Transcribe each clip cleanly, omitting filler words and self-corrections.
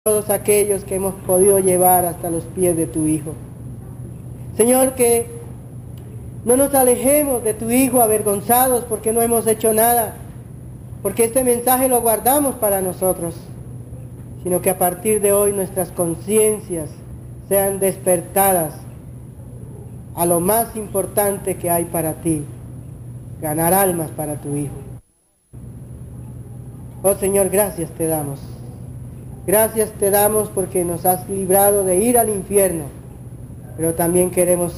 todos aquellos que hemos podido llevar hasta los pies de tu Hijo. Señor, que no nos alejemos de tu Hijo avergonzados porque no hemos hecho nada, porque este mensaje lo guardamos para nosotros, sino que a partir de hoy nuestras conciencias sean despertadas a lo más importante que hay para ti, ganar almas para tu Hijo. Oh Señor, gracias te damos. Gracias te damos porque nos has librado de ir al infierno, pero también queremos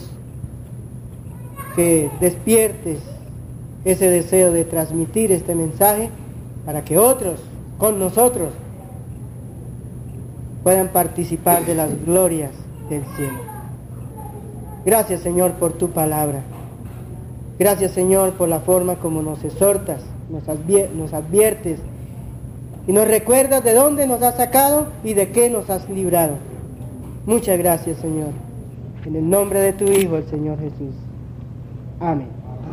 que despiertes ese deseo de transmitir este mensaje para que otros, con nosotros, puedan participar de las glorias del cielo. Gracias, Señor, por tu palabra. Gracias, Señor, por la forma como nos exhortas, nos adviertes y nos recuerdas de dónde nos has sacado y de qué nos has librado. Muchas gracias, Señor. En el nombre de tu Hijo, el Señor Jesús. Amén.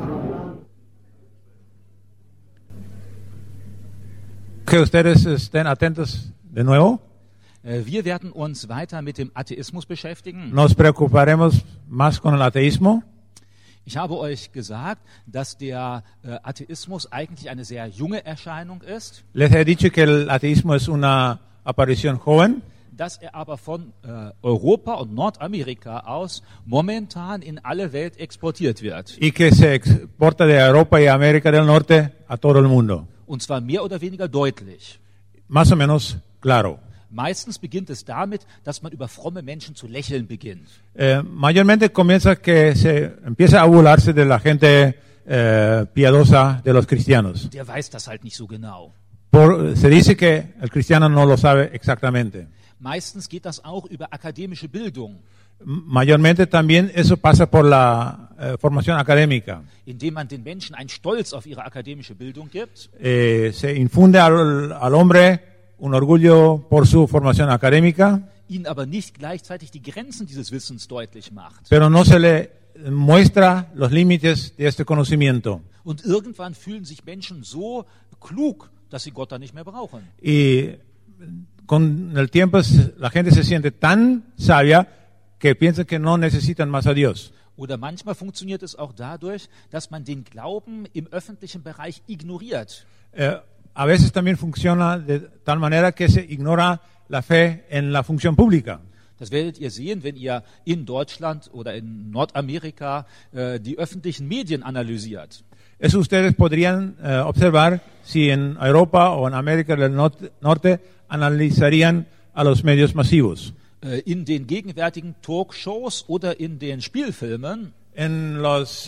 Que ustedes estén atentos de nuevo. Wir werden uns weiter mit dem Atheismus beschäftigen. Nos preocuparemos más con el ateísmo. Ich habe euch gesagt, dass der Atheismus eigentlich eine sehr junge Erscheinung ist. Les he dicho que el ateísmo es una aparición joven. Dass er aber von Europa und Nordamerika aus momentan in alle Welt exportiert wird. Y que se exporta de Europa y América del Norte a todo el mundo. Und zwar mehr oder weniger deutlich. Más o menos claro. Meistens beginnt es damit, dass man über fromme Menschen zu lächeln beginnt. Mayormente comienza que se empieza a burlarse de la gente piadosa de los cristianos. Der weiß das halt nicht so genau. Se dice que el cristiano no lo sabe exactamente. Meistens geht das auch über akademische Bildung. Mayormente también eso pasa por la formación académica. Indem man den Menschen einen Stolz auf ihre akademische Bildung gibt. Se infunde al hombre un orgullo por su formación académica, ihnen aber nicht gleichzeitig die Grenzen dieses Wissens deutlich macht. Pero no se le muestra los límites de este conocimiento. Und irgendwann fühlen sich Menschen so klug, dass sie Gott dann nicht mehr brauchen. Y con el tiempo la gente se siente tan sabia que piensa que no necesitan más a Dios. Oder manchmal funktioniert es auch dadurch, dass man den Glauben im öffentlichen Bereich ignoriert. A veces también funciona de tal manera que se ignora la fe en la función pública. Das werdet ihr sehen, wenn ihr in Deutschland oder in Nordamerika die öffentlichen Medien analysiert. Eso ustedes podrían observar si en Europa o en América del Norte analizarían a los medios masivos. In den gegenwärtigen Talkshows oder in den Spielfilmen. En los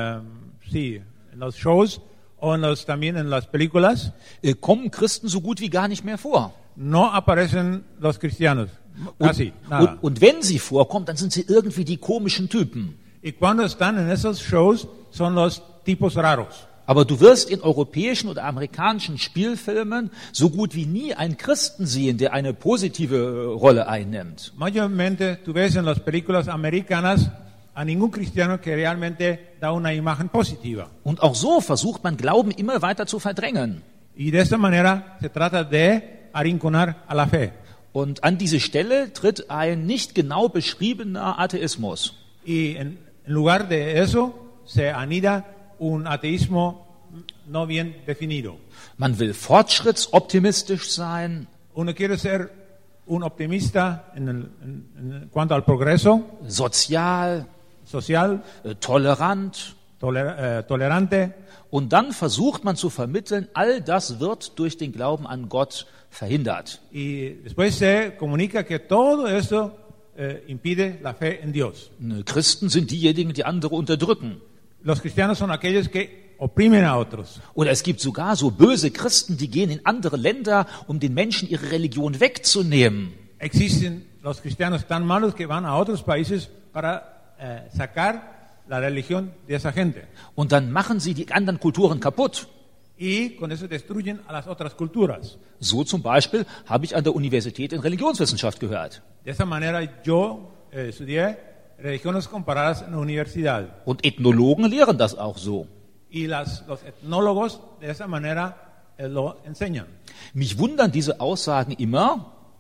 shows o también en las películas kommen Christen so gut wie gar nicht mehr vor. No aparecen los cristianos, casi nada. Und wenn sie vorkommen, dann sind sie irgendwie die komischen Typen. Y cuando están en esos shows son los tipos raros. Aber du wirst in europäischen oder amerikanischen Spielfilmen so gut wie nie einen Christen sehen, der eine positive Rolle einnimmt. Mayormente tú ves en las películas americanas a ningún cristiano que realmente da una imagen positiva. Und auch so versucht man Glauben immer weiter zu verdrängen. Y de esta manera se trata de arrinconar a la fe. Und an diese Stelle tritt ein nicht genau beschriebener Atheismus. Y en lugar de eso se anida un ateísmo no bien definido. Man will fortschrittsoptimistisch sein. Uno quiere ser un optimista en cuanto al progreso. Social. Tolerant. Tolerante. Und dann versucht man zu vermitteln, all das wird durch den Glauben an Gott verhindert. Y después se comunica que todo eso impide la fe en Dios. Christen sind diejenigen, die andere unterdrücken. Los cristianos son aquellos que oprimen a otros. Oder es gibt sogar so böse Christen, die gehen in andere Länder, um den Menschen ihre Religion wegzunehmen. Existen los cristianos tan malos que van a otros países para sacar la religión de esa gente. Und dann machen sie die anderen Kulturen kaputt. Y con eso destruyen a las otras culturas. So zum Beispiel habe ich an der Universität in Religionswissenschaft gehört. De esa manera yo estudié religiones comparadas en la universidad. Und Ethnologen lehren das auch so. Y los etnólogos de esa manera lo enseñan. Mich wundern diese Aussagen immer.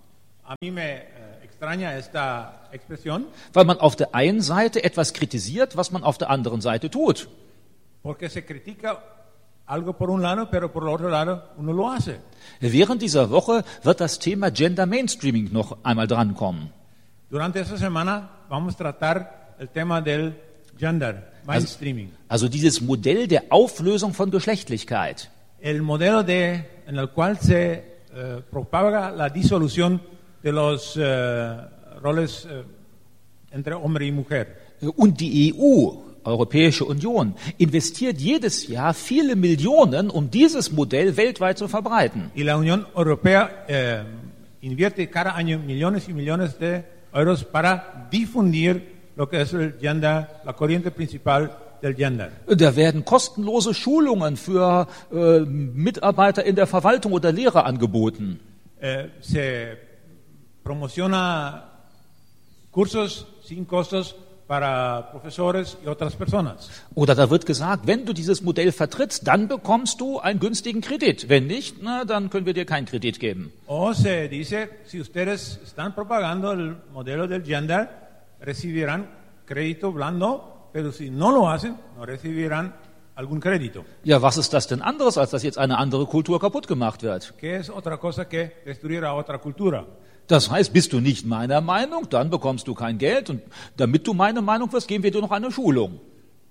A mí me extraña esta expresión Weil man auf der einen Seite etwas kritisiert, was man auf der anderen Seite tut. porque se critica algo por un lado, pero por el otro lado uno lo hace. Während dieser Woche wird das Thema Gender Mainstreaming noch einmal drankommen. Durante esta semana vamos a tratar el tema del gender, mainstreaming. Also dieses Modell der Auflösung von Geschlechtlichkeit. El modelo en el cual se propaga la disolución de los roles entre hombre y mujer. Und die EU, Europäische Union, investiert jedes Jahr viele Millionen, um dieses Modell weltweit zu verbreiten. Y la Unión Europea invierte cada año millones y millones de euros para difundir lo que es el gender, la corriente principal del gender. Da werden kostenlose Schulungen für Mitarbeiter in der Verwaltung oder Lehrer angeboten. Se promociona cursos sin costos para profesores y otras personas. Oder da wird gesagt, wenn du dieses Modell vertrittst, dann bekommst du einen günstigen Kredit. Wenn nicht, na, dann können wir dir keinen Kredit geben. O se dice, si ustedes están propagando el modelo del gender, recibirán crédito blando, pero si no lo hacen, no recibirán algún crédito. Ja, was ist das denn anderes, als dass jetzt eine andere Kultur kaputt gemacht wird? ¿Qué es otra cosa que destruir a otra cultura? Das heißt, bist du nicht meiner Meinung, dann bekommst du kein Geld und damit du meine Meinung wirst, geben wir dir noch eine Schulung.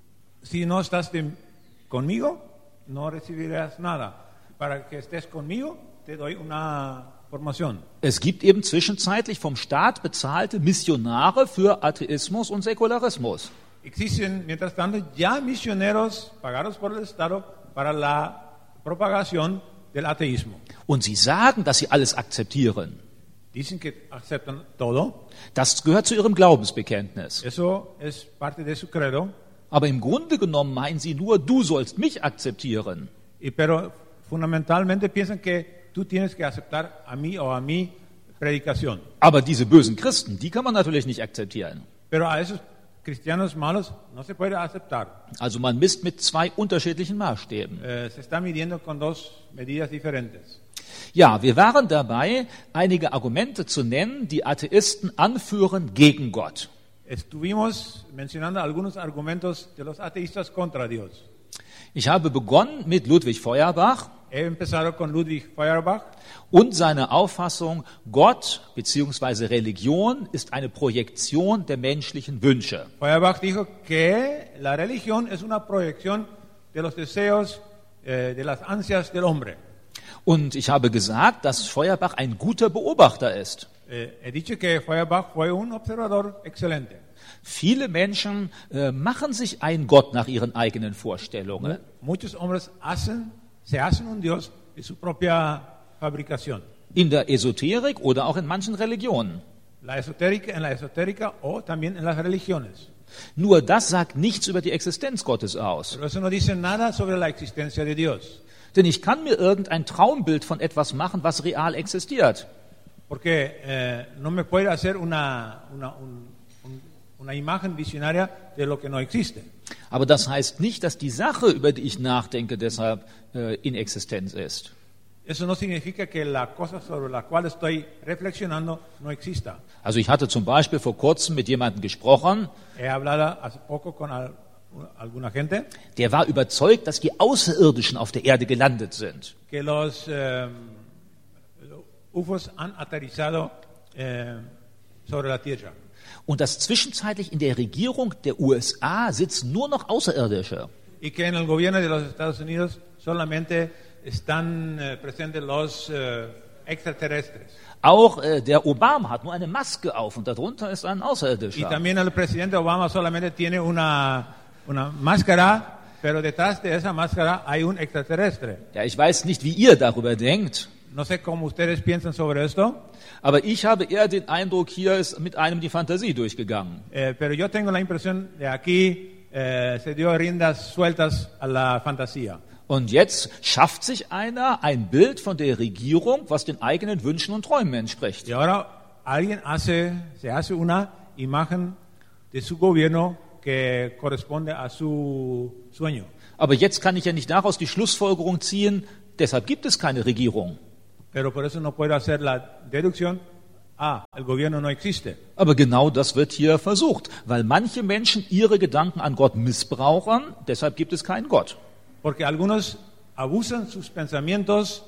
Si no estás conmigo, no recibirás nada. Para que estés conmigo, te doy una formación. Es gibt eben zwischenzeitlich vom Staat bezahlte Missionare für Atheismus und Säkularismus. Existen, mientras tanto, ya misioneros pagados por el Estado para la propagación del ateísmo. Und sie sagen, dass sie alles akzeptieren. Dicen que aceptan todo. Das gehört zu ihrem Glaubensbekenntnis. Eso es parte de su credo. Aber im Grunde genommen meinen sie nur, du sollst mich akzeptieren. Pero fundamentalmente piensan que tú tienes que aceptar a mí o a mi predicación. Aber diese bösen Christen, die kann man natürlich nicht akzeptieren. Pero a esos cristianos malos no se puede aceptar. Also man misst mit zwei unterschiedlichen Maßstäben. Se está midiendo con dos medidas diferentes. Ja, wir waren dabei, einige Argumente zu nennen, die Atheisten anführen gegen Gott. Estuvimos mencionando algunos argumentos de los ateístas contra Dios. Ich habe begonnen mit Ludwig Feuerbach. He empezado con Ludwig Feuerbach. Und seine Auffassung, Gott bzw. Religion ist eine Projektion der menschlichen Wünsche. Feuerbach dijo que la religión es una proyección de los deseos, de las ansias del hombre. Und ich habe gesagt, dass Feuerbach ein guter Beobachter ist. He dicho que Feuerbach fue un observador excelente. Viele Menschen machen sich einen Gott nach ihren eigenen Vorstellungen. Muchos hombres se hacen un Dios de su propia fabricación. In der Esoterik oder auch in manchen Religionen. En la esotérica o también en las religiones. Nur das sagt nichts über die Existenz Gottes aus. Pero eso no dice nada sobre la existencia de Dios. Denn ich kann mir irgendein Traumbild von etwas machen, was real existiert. Porque no me puede hacer una imagen visionaria de lo que no existe. Aber das heißt nicht, dass die Sache, über die ich nachdenke, deshalb in Existenz ist. Eso no significa que la cosa sobre la cual estoy reflexionando no exista. Also ich hatte zum Beispiel vor kurzem mit jemandem gesprochen. He hablado hace poco con alguna gente. Der war überzeugt, dass die Außerirdischen auf der Erde gelandet sind. Que los UFOs han aterrizado sobre la Tierra. Und dass zwischenzeitlich in der Regierung der USA sitzen nur noch Außerirdische. Y que en el gobierno de los Estados Unidos solamente están presentes los extraterrestres. Auch der Obama hat nur eine Maske auf und darunter ist ein Außerirdischer. Y también el presidente Obama solamente tiene una máscara, pero detrás de esa máscara hay un extraterrestre. Ja, ich weiß nicht, wie ihr darüber denkt. No sé cómo ustedes piensan sobre esto. Aber ich habe eher den Eindruck, hier ist mit einem die Fantasie durchgegangen. Pero yo tengo la impresión de aquí se dio riendas sueltas a la fantasía. Und jetzt schafft sich einer ein Bild von der Regierung, was den eigenen Wünschen und Träumen entspricht. Y ahora alguien se hace una imagen de su gobierno que corresponde a su sueño. Aber jetzt kann ich ja nicht daraus die Schlussfolgerung ziehen, deshalb gibt es keine Regierung. Pero por eso no puedo hacer la deducción el gobierno no existe. Aber genau das wird hier versucht, weil manche Menschen ihre Gedanken an Gott missbrauchen, deshalb gibt es keinen Gott. Porque algunos abusan sus pensamientos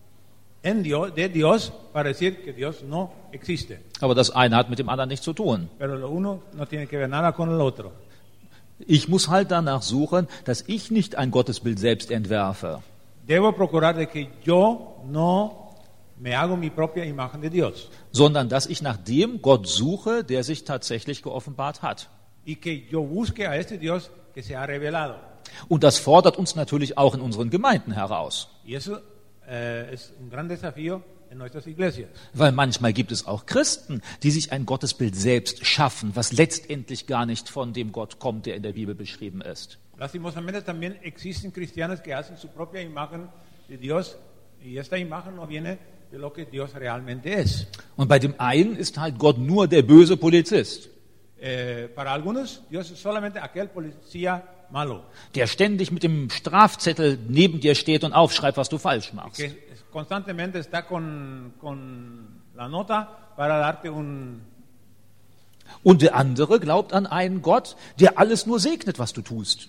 de Dios para decir que Dios no existe. Aber das eine hat mit dem anderen nichts zu tun. Pero lo uno no tiene que ver nada con el otro. Ich muss halt danach suchen, dass ich nicht ein Gottesbild selbst entwerfe, Debo procurar de que yo no me hago mi propia imagen de Dios. sondern dass ich nach dem Gott suche, der sich tatsächlich geoffenbart hat. Y que yo busque a este Dios que se ha revelado. Und das fordert uns natürlich auch in unseren Gemeinden heraus. Y eso es un gran desafío en nuestras iglesias. Weil manchmal gibt es auch Christen, die sich ein Gottesbild selbst schaffen, was letztendlich gar nicht von dem Gott kommt, der in der Bibel beschrieben ist. Lastimosamente también existen cristianos que hacen su propia imagen de Dios y esta imagen no viene de lo que Dios realmente es. Und bei dem einen ist halt Gott nur der böse Polizist, Para algunos Dios es solamente aquel policía malo, der ständig mit dem Strafzettel neben dir steht und aufschreibt, was du falsch machst. que constantemente está con la nota para darte un... Und der andere glaubt an einen Gott, der alles nur segnet, was du tust.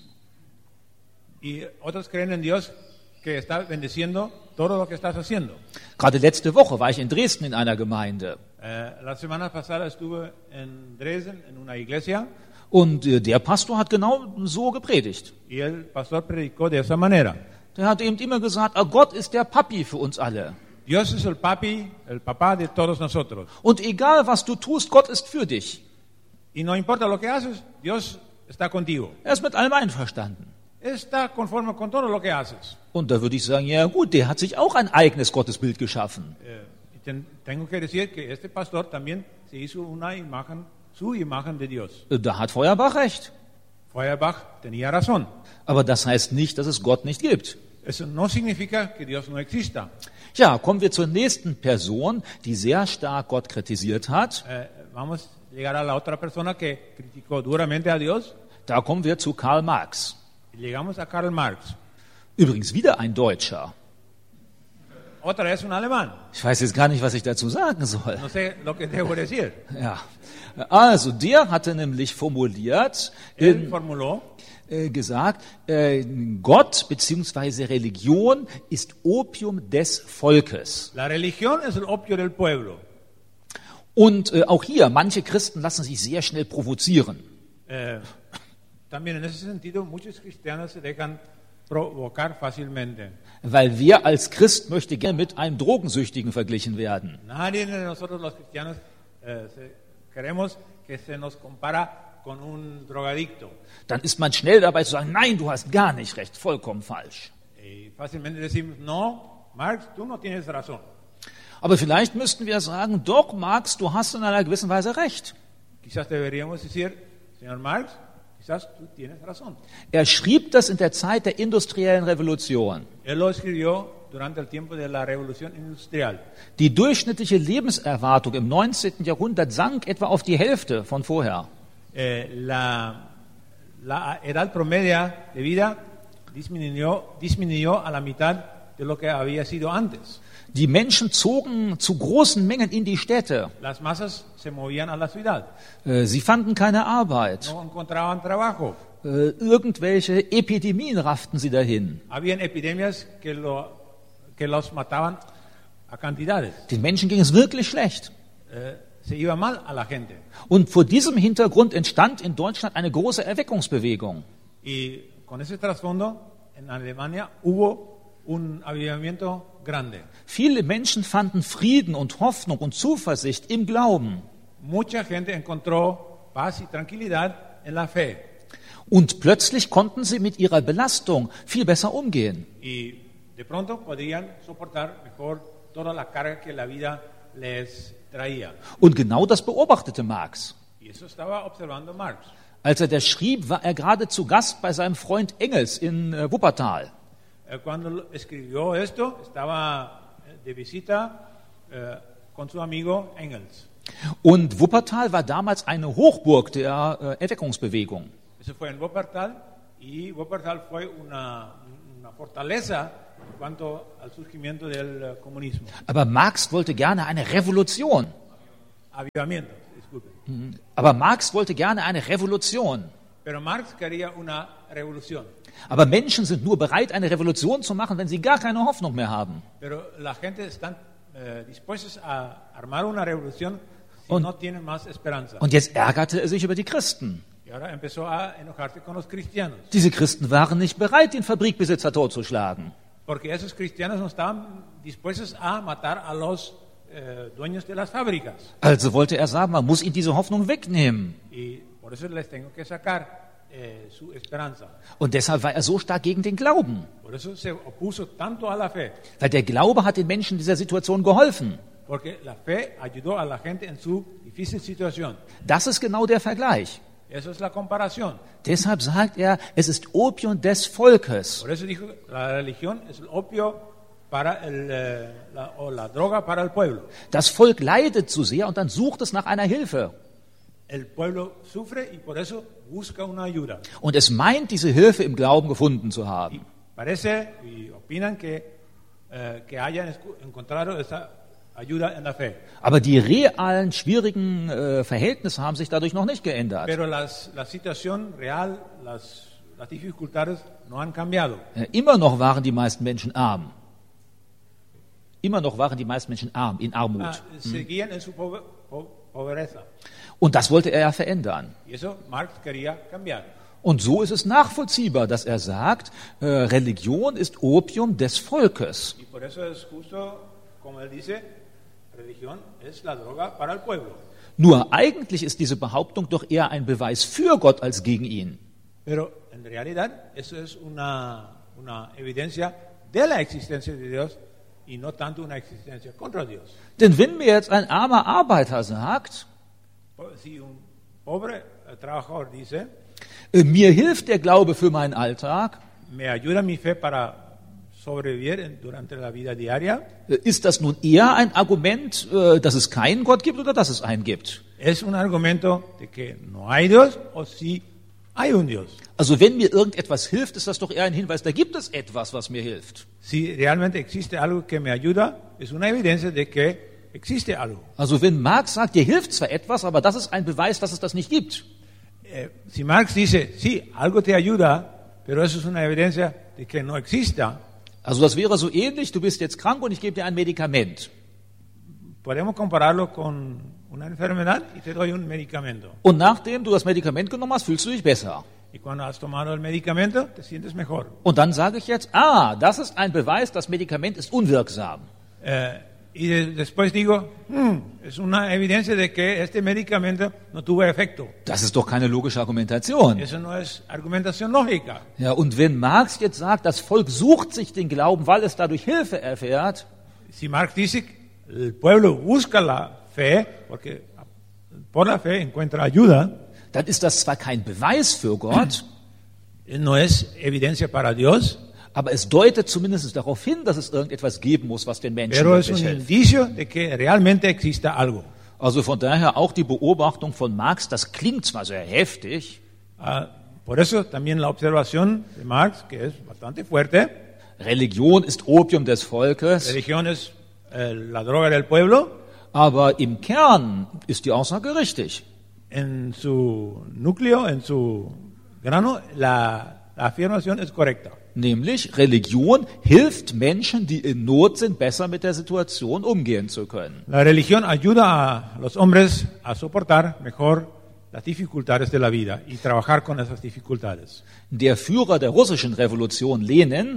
Y otros creen en Dios que está bendiciendo todo lo que estás haciendo. Gerade letzte Woche war ich in Dresden in einer Gemeinde. La semana pasada estuve en Dresden en una iglesia Und der Pastor hat genau so gepredigt. y el pastor predicó de esa manera. Der hat eben immer gesagt, Gott ist der Papi für uns alle. Dios es el papi, el papá de todos nosotros. Und egal, was du tust, Gott ist für dich. Y no importa lo que haces, Dios está contigo. Er ist mit allem einverstanden. Está conforme con todo lo que haces. Und da würde ich sagen, ja gut, der hat sich auch ein eigenes Gottesbild geschaffen. Tengo que decir que este pastor también se hizo una imagen, su imagen de Dios. Da hat Feuerbach recht. Feuerbach tenía razón. Aber das heißt nicht, dass es Gott nicht gibt. Eso no significa que Dios no exista. Ja, kommen wir zur nächsten Person, die sehr stark Gott kritisiert hat. Vamos a llegar a la otra persona que criticó duramente a Dios. Da kommen wir zu Karl Marx. Y llegamos a Karl Marx. Übrigens wieder ein Deutscher. Otra es un alemán. Ich weiß jetzt gar nicht, was ich dazu sagen soll. No sé lo que debo decir. Ja. Also, der hatte nämlich formuliert, Él formuló, gesagt, Gott bzw. Religion ist Opium des Volkes. la religión es el opio del pueblo. Und auch hier, manche Christen lassen sich sehr schnell provozieren. También en ese sentido, muchos cristianos se dejan provocar fácilmente. Weil wer als Christ möchte gerne mit einem Drogensüchtigen verglichen werden. Nadie de nosotros los cristianos queremos que se nos compara con un drogadicto. Dann ist man schnell dabei zu sagen, nein, du hast gar nicht recht, vollkommen falsch. Y fácilmente decimos, no, Marx, tú no tienes razón. Aber vielleicht müssten wir sagen, doch, Marx, du hast in einer gewissen Weise recht. Quizás deberíamos decir, señor Marx, quizás tú tienes razón. Er schrieb das in der Zeit der industriellen Revolution. Él lo escribió durante el tiempo de la revolución industrial. Die durchschnittliche Lebenserwartung im 19. Jahrhundert sank etwa auf die Hälfte von vorher. La edad promedia de vida disminuyó a la mitad de lo que había sido antes. Die Menschen zogen zu großen Mengen in die Städte. Las masas se movían a la ciudad. Sie fanden keine Arbeit. No encontraban trabajo. Irgendwelche Epidemien rafften sie dahin. Habían epidemias que los mataban a cantidades. Den Menschen ging es wirklich schlecht. Se iba mal a la gente. Und vor diesem Hintergrund entstand in Deutschland eine große Erweckungsbewegung. Y con ese trasfondo, en Alemania hubo un avivamiento grande. Viele Menschen fanden Frieden und Hoffnung und Zuversicht im Glauben. Mucha gente encontró paz y tranquilidad en la fe. Und plötzlich konnten sie mit ihrer Belastung viel besser umgehen. Y de pronto podían soportar mejor toda la carga que la vida les traía. Und genau das beobachtete Marx. Y eso estaba observando Marx. Als er das schrieb, war er gerade zu Gast bei seinem Freund Engels in Wuppertal. Cuando escribió esto, estaba de visita con su amigo Engels. Und Wuppertal war damals eine Hochburg der Erweckungsbewegung. Eso fue en Wuppertal, y Wuppertal fue una fortaleza en cuanto al surgimiento del comunismo. Aber Marx wollte gerne eine Revolution. avivamientos. Disculpen. Aber Marx wollte gerne eine Revolution. Pero Marx quería una revolución. Aber Menschen sind nur bereit, eine Revolution zu machen, wenn sie gar keine Hoffnung mehr haben. Pero la gente están dispuestos a armar una revolución si Und- no tienen más esperanza. Und jetzt ärgerte er sich über die Christen. Y ahora empezó a enojarse con los cristianos. Diese Christen waren nicht bereit, den Fabrikbesitzer totzuschlagen. Porque esos cristianos no estaban dispuestos a matar a los dueños de las fábricas. Also wollte er sagen, man muss ihnen diese Hoffnung wegnehmen. Y por eso les tengo que sacar su esperanza. Und deshalb war er so stark gegen den Glauben. Por eso se opuso tanto a la fe. Weil der Glaube hat den Menschen in dieser Situation geholfen. Porque la fe ayudó a la gente en su difícil situación. Das ist genau der Vergleich. Eso es la comparación. Deshalb sagt er, es ist Opium des Volkes. Por eso dijo, la religión es el opio para la droga para el pueblo. Das Volk leidet zu sehr und dann sucht es nach einer Hilfe. El pueblo sufre y por eso busca una ayuda. Und es meint, diese Hilfe im Glauben gefunden zu Y haben. parece y opinan que hayan encontrado esa ayuda en la fe. Aber die realen, schwierigen Verhältnisse haben sich dadurch noch nicht geändert. Pero la situación real, las dificultades no han cambiado. Immer noch waren die meisten Menschen arm. Immer noch waren die meisten Menschen arm, in Armut. Seguían en su pobreza. Und das wollte er ja verändern. Y eso Marx quería cambiar. Und so ist es nachvollziehbar, dass er sagt, Religion ist Opium des Volkes. Y por eso es justo, como él dice, religión es la droga para el pueblo. Nur eigentlich ist diese Behauptung doch eher ein Beweis für Gott als gegen ihn. Pero en realidad eso es una evidencia de la existencia de Dios y no tanto una existencia contra Dios. Denn wenn mir jetzt ein armer Arbeiter sagt, Si un pobre trabajador dice, mir hilft der Glaube für meinen Alltag, me ayuda mi fe para sobrevivir durante la vida diaria, ist das nun eher ein Argument, dass es keinen Gott gibt oder dass es einen gibt? es un argumento de que no hay Dios o sí hay un Dios. Also wenn mir irgendetwas hilft, ist das doch eher ein Hinweis, da gibt es etwas, was mir hilft. Si realmente existe algo que me ayuda, es una evidencia de que existe algo. Also wenn Marx sagt, dir hilft zwar etwas, aber das ist ein Beweis, dass es das nicht gibt. Si Marx dice, sí, algo te ayuda, pero eso es una evidencia de que no exista, Also das wäre so ähnlich, du bist jetzt krank und ich gebe dir ein Medikament. podemos compararlo con una enfermedad y te doy un medicamento. Und nachdem du das Medikament genommen hast, fühlst du dich besser. Y cuando has tomado el medicamento, te sientes mejor. Und dann sage ich jetzt, das ist ein Beweis, das Medikament ist unwirksam. Después digo, es una evidencia de que este medicamento no tuvo efecto. Das ist doch keine logische Argumentation. Eso no es argumentación lógica. Ja, und wenn Marx jetzt sagt, das Volk sucht sich den Glauben, weil es dadurch Hilfe erfährt, Si Marx dice, el pueblo busca la fe, porque por la fe encuentra ayuda, dann ist das zwar kein Beweis für Gott, no es evidencia para Dios, aber es deutet zumindest darauf hin, dass es irgendetwas geben muss, was den Menschen pero es un wirklich hilft. indicio de que realmente exista algo. Also von daher auch die Beobachtung von Marx, das klingt zwar sehr heftig, Por eso también la observación de Marx, que es bastante fuerte, Religion ist Opium des Volkes, religión es la droga del pueblo, aber im Kern ist die Aussage richtig. en su núcleo, en su grano, la afirmación es correcta. Nämlich, Religion hilft Menschen, die in Not sind, besser mit der Situation umgehen zu können. La religión ayuda a los hombres a soportar mejor las dificultades de la vida y trabajar con esas dificultades. Der Führer der russischen Revolution, Lenin,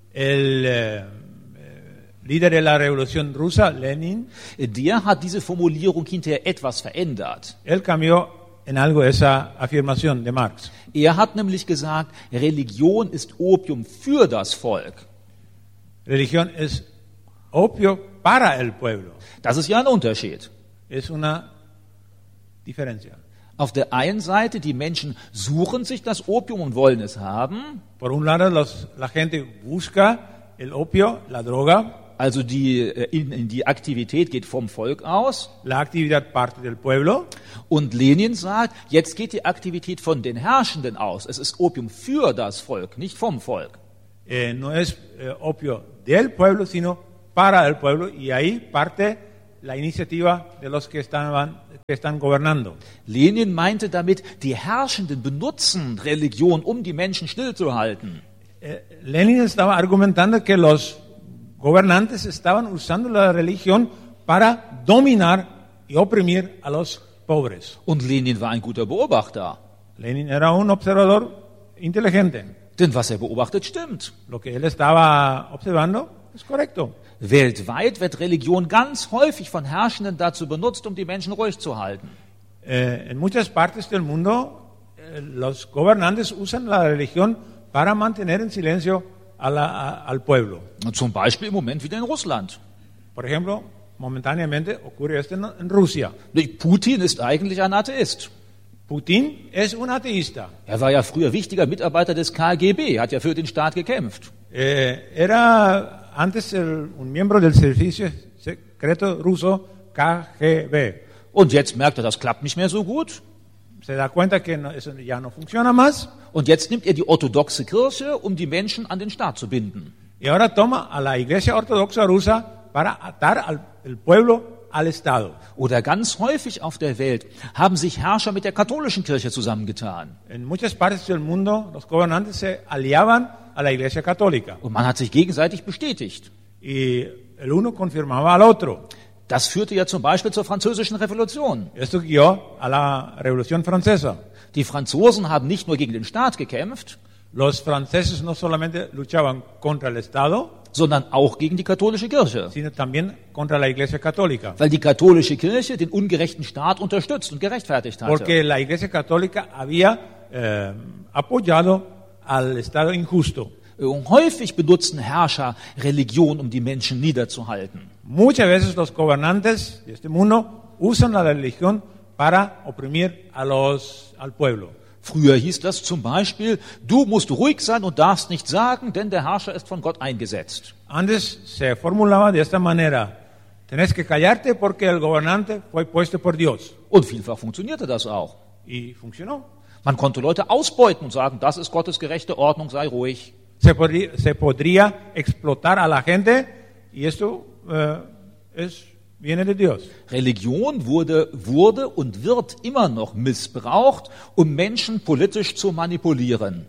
El líder de la revolución rusa, Lenin, der hat diese Formulierung hinterher etwas verändert. él cambió en algo esa afirmación de Marx. Er hat nämlich gesagt, Religion ist Opium für das Volk. Religión es opio para el pueblo. Das ist ja ein Unterschied. Es una diferencia. Auf der einen Seite, die Menschen suchen sich das Opium und wollen es haben. Por un lado, la gente busca el opio, la droga. Also die Aktivität geht vom Volk aus. La actividad parte del pueblo. Und Lenin sagt, jetzt geht die Aktivität von den Herrschenden aus. Es ist Opium für das Volk, nicht vom Volk. No es opio del pueblo, sino para el pueblo. Y ahí parte la iniciativa de los que están gobernando. Lenin meinte damit, die Herrschenden benutzen Religion, um die Menschen stillzuhalten. Lenin estaba argumentando que los gobernantes estaban usando la religión para dominar y oprimir a los pobres. Und Lenin war ein guter Beobachter. Lenin era un observador inteligente. Denn was beobachtet, stimmt. Lo que él estaba observando es correcto. Weltweit wird Religion ganz häufig von Herrschenden dazu benutzt, um die Menschen ruhig zu halten. En muchas partes del mundo, los gobernantes usan la religión para mantener en silencio al pueblo. Und zum Beispiel im Moment wieder in Russland. Por ejemplo, momentáneamente ocurre esto en Rusia. Putin ist eigentlich ein Atheist. Putin es un ateísta. Er war ja früher wichtiger Mitarbeiter des KGB, hat ja für den Staat gekämpft. Era antes un miembro del servicio secreto ruso KGB. Und jetzt merkt er, das klappt nicht mehr so gut. Se da cuenta que eso ya no funciona más. Und jetzt nimmt er die orthodoxe Kirche, um die Menschen an den Staat zu binden. Y ahora toma a la Iglesia Ortodoxa rusa para atar al pueblo al Estado. Oder ganz häufig auf der Welt haben sich Herrscher mit der katholischen Kirche zusammengetan. En muchas partes del mundo los gobernantes se aliaban a la Iglesia Católica. Und man hat sich gegenseitig bestätigt. Y el uno confirmaba al otro. Das führte ja zum Beispiel zur Französischen Revolution. Esto guió a la Revolución Francesa. Die Franzosen haben nicht nur gegen den Staat gekämpft, Los franceses no solamente luchaban contra el Estado, sondern auch gegen die katholische Kirche. sino también contra la Iglesia Católica. Weil die katholische Kirche den ungerechten Staat unterstützt und gerechtfertigt hatte. Porque la Iglesia Católica había apoyado al Estado injusto. Und häufig benutzen Herrscher Religion, um die Menschen niederzuhalten. Muchas veces los gobernantes de este mundo usan la religión para oprimir al pueblo. Früher hieß das zum Beispiel, du musst ruhig sein und darfst nichts sagen, denn der Herrscher ist von Gott eingesetzt. Antes se formulaba de esta manera: tenés que callarte porque el gobernante fue puesto por Dios. Und vielfach funktionierte das auch. Y funcionó. Man konnte Leute ausbeuten und sagen, das ist Gottes gerechte Ordnung, sei ruhig. Se podría explotar a la gente y esto viene de Dios. Religion wurde und wird immer noch missbraucht, um Menschen politisch zu manipulieren.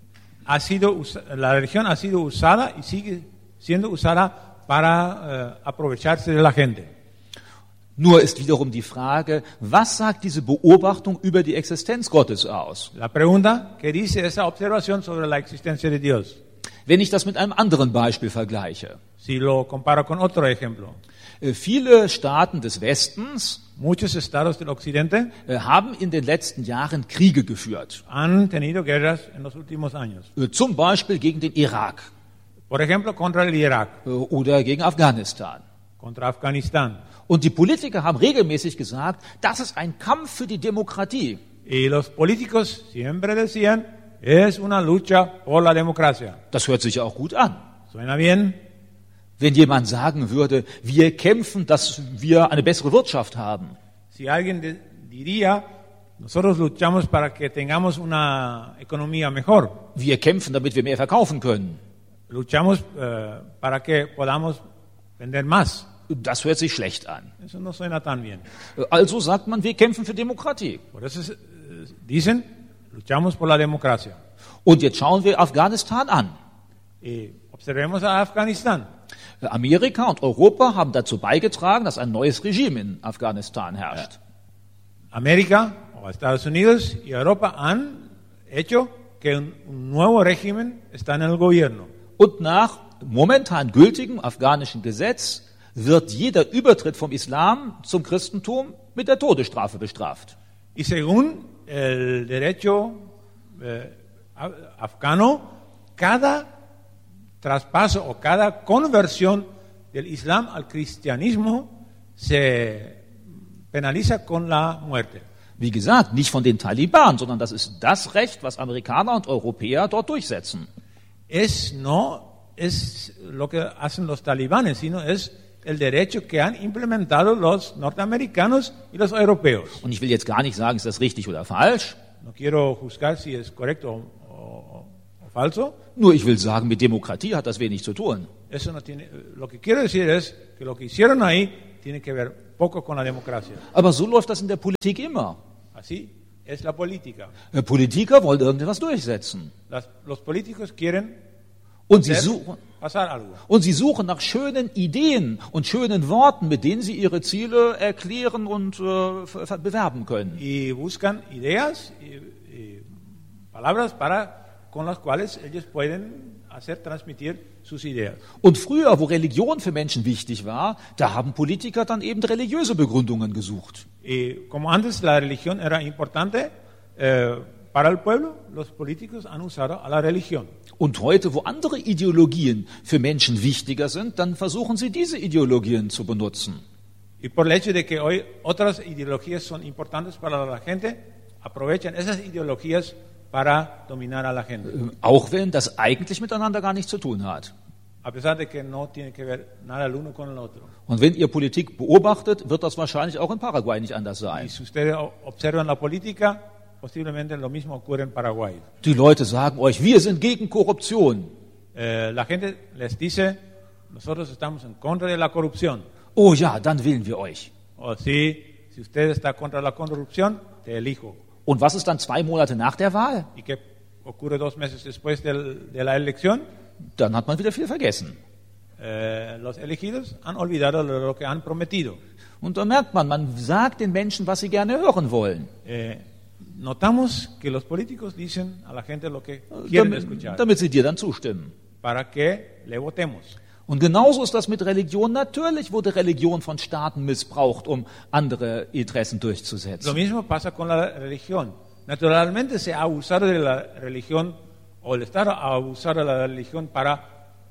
La religión ha sido usada y sigue siendo usada para aprovecharse de la gente. Nur ist wiederum die Frage, was sagt diese Beobachtung über die Existenz Gottes aus? La pregunta, ¿qué dice esa observación sobre la existencia de Dios? Wenn ich das mit einem anderen Beispiel vergleiche. Si lo comparo con otro ejemplo. Viele Staaten des Westens Muchos estados del occidente haben in den letzten Jahren Kriege geführt. han tenido guerras en los últimos años. Zum Beispiel gegen den Irak Por ejemplo, contra el Irak, oder gegen Afghanistan. contra Afganistán. Und die Politiker haben regelmäßig gesagt, das ist ein Kampf für die Demokratie. Y los políticos siempre decían, es una lucha por la democracia. Das hört sich ja auch gut an. ¿Suena bien? Wenn jemand sagen würde, wir kämpfen, dass wir eine bessere Wirtschaft haben. Si alguien diría, nosotros luchamos para que tengamos una economía mejor. Wir kämpfen, damit wir mehr verkaufen können. Luchamos para que podamos vender más. Das hört sich schlecht an. Eso no suena tan bien. Also sagt man, wir kämpfen für Demokratie. Por eso dicen, luchamos por la democracia. Und jetzt schauen wir Afghanistan an. Y observemos a Afganistán. Amerika und Europa haben dazu beigetragen, dass ein neues Regime in Afghanistan herrscht. América, o Estados Unidos y Europa han hecho que un nuevo régimen está en el gobierno. Und nach momentan gültigem afghanischen Gesetz wird jeder Übertritt vom Islam zum Christentum mit der Todesstrafe bestraft. Y según el derecho afgano, cada traspaso o cada conversión del Islam al cristianismo se penaliza con la muerte. Wie gesagt, nicht von den Taliban, sondern das ist das Recht, was Amerikaner und Europäer dort durchsetzen. No es lo que hacen los talibanes, sino es el derecho que han implementado los norteamericanos y los europeos. Und ich will jetzt gar nicht sagen, ist das richtig oder falsch. No quiero juzgar si es correcto o falso. Nur ich will sagen, mit Demokratie hat das wenig zu tun. Eso no tiene, lo que quiero decir es que lo que hicieron ahí tiene que ver poco con la democracia. Aber so läuft das in der Politik immer. Así es la política. Politiker wollen irgendetwas durchsetzen. Los políticos quieren Und sie, hacer suchen, pasar algo. und sie suchen nach schönen Ideen und schönen Worten, mit denen sie ihre Ziele erklären und bewerben können. Y buscan ideas y palabras con las cuales ellos pueden hacer transmitir sus ideas. Und früher, wo Religion für Menschen wichtig war, da haben Politiker dann eben religiöse Begründungen gesucht. Y como antes la religión era importante para el pueblo, los políticos han usado a la religión. Und heute, wo andere Ideologien für Menschen wichtiger sind, dann versuchen sie diese Ideologien zu benutzen. Y por el hecho de que hoy otras ideologías son importantes para la gente, aprovechan esas ideologías para dominar a la gente. Auch wenn das eigentlich miteinander gar nichts zu tun hat. A pesar de que no tiene que ver nada el uno con el otro. Und wenn ihr Politik beobachtet, wird das wahrscheinlich auch in Paraguay nicht anders Y sein. si ustedes observan la política, posiblemente lo mismo ocurre en Paraguay. Die Leute sagen euch, wir sind gegen Korruption. La gente les dice, nosotros estamos en contra de la corrupción. Oh ja, dann wählen wir euch. O si usted está contra la corrupción, te elijo. Und was ist dann 2 Monate nach der Wahl? ¿Y qué ocurre 2 meses después de la elección? Dann hat man wieder viel vergessen. Los elegidos han olvidado lo que han prometido. Und da merkt man sagt den Menschen, was sie gerne hören wollen. Notamos que los políticos dicen a la gente lo que quieren escuchar, Damit sie dir dann zustimmen. para que le votemos. Und genauso ist das mit Religion. Natürlich wurde Religion von Staaten missbraucht, um andere Interessen Lo durchzusetzen. mismo pasa con la religión. Naturalmente se ha abusado de la religión, o el Estado ha abusado de la religión para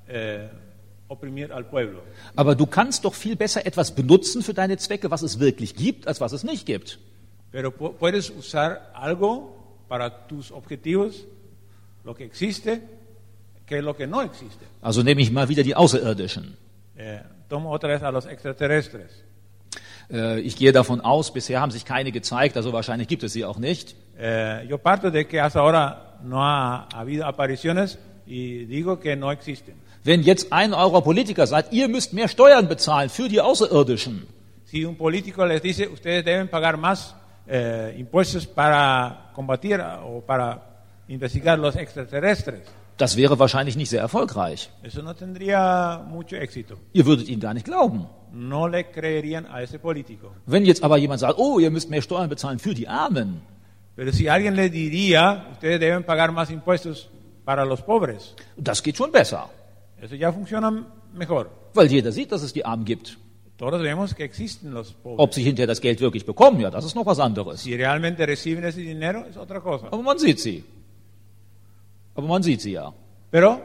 oprimir al pueblo. Aber du kannst doch viel besser etwas benutzen für deine Zwecke, was es wirklich gibt, als was es nicht gibt. Pero puedes usar algo para tus objetivos, lo que existe, que lo que no existe. Also nehme ich mal wieder die Außerirdischen. Tomo otra vez a los extraterrestres. Ich gehe davon aus, bisher haben sich keine gezeigt, also wahrscheinlich gibt es sie auch nicht. Yo parto de que hasta ahora no ha habido apariciones y digo que no existen. Wenn jetzt ein eurer Politiker sagt, ihr müsst mehr Steuern bezahlen für die Außerirdischen, Si un político les dice, ustedes deben pagar más impuestos para combatir o para investigar los extraterrestres, das wäre wahrscheinlich nicht sehr erfolgreich. eso no tendría mucho éxito. Ihr würdet ihn gar nicht glauben. No le creerían a ese político. Wenn jetzt aber jemand sagt, oh, ihr müsst mehr Steuern bezahlen für die Armen, Pero si alguien le diría, ustedes deben pagar más impuestos para los pobres, das geht schon besser. eso ya funciona mejor. Weil jeder sieht, dass es die Armen gibt. Todos vemos que existen los pobres. Ob sie hinterher das Geld wirklich bekommen, ja, das ist noch was anderes. Si realmente reciben ese dinero, es otra cosa. Aber man sieht sie. Aber man sieht sie ja. Pero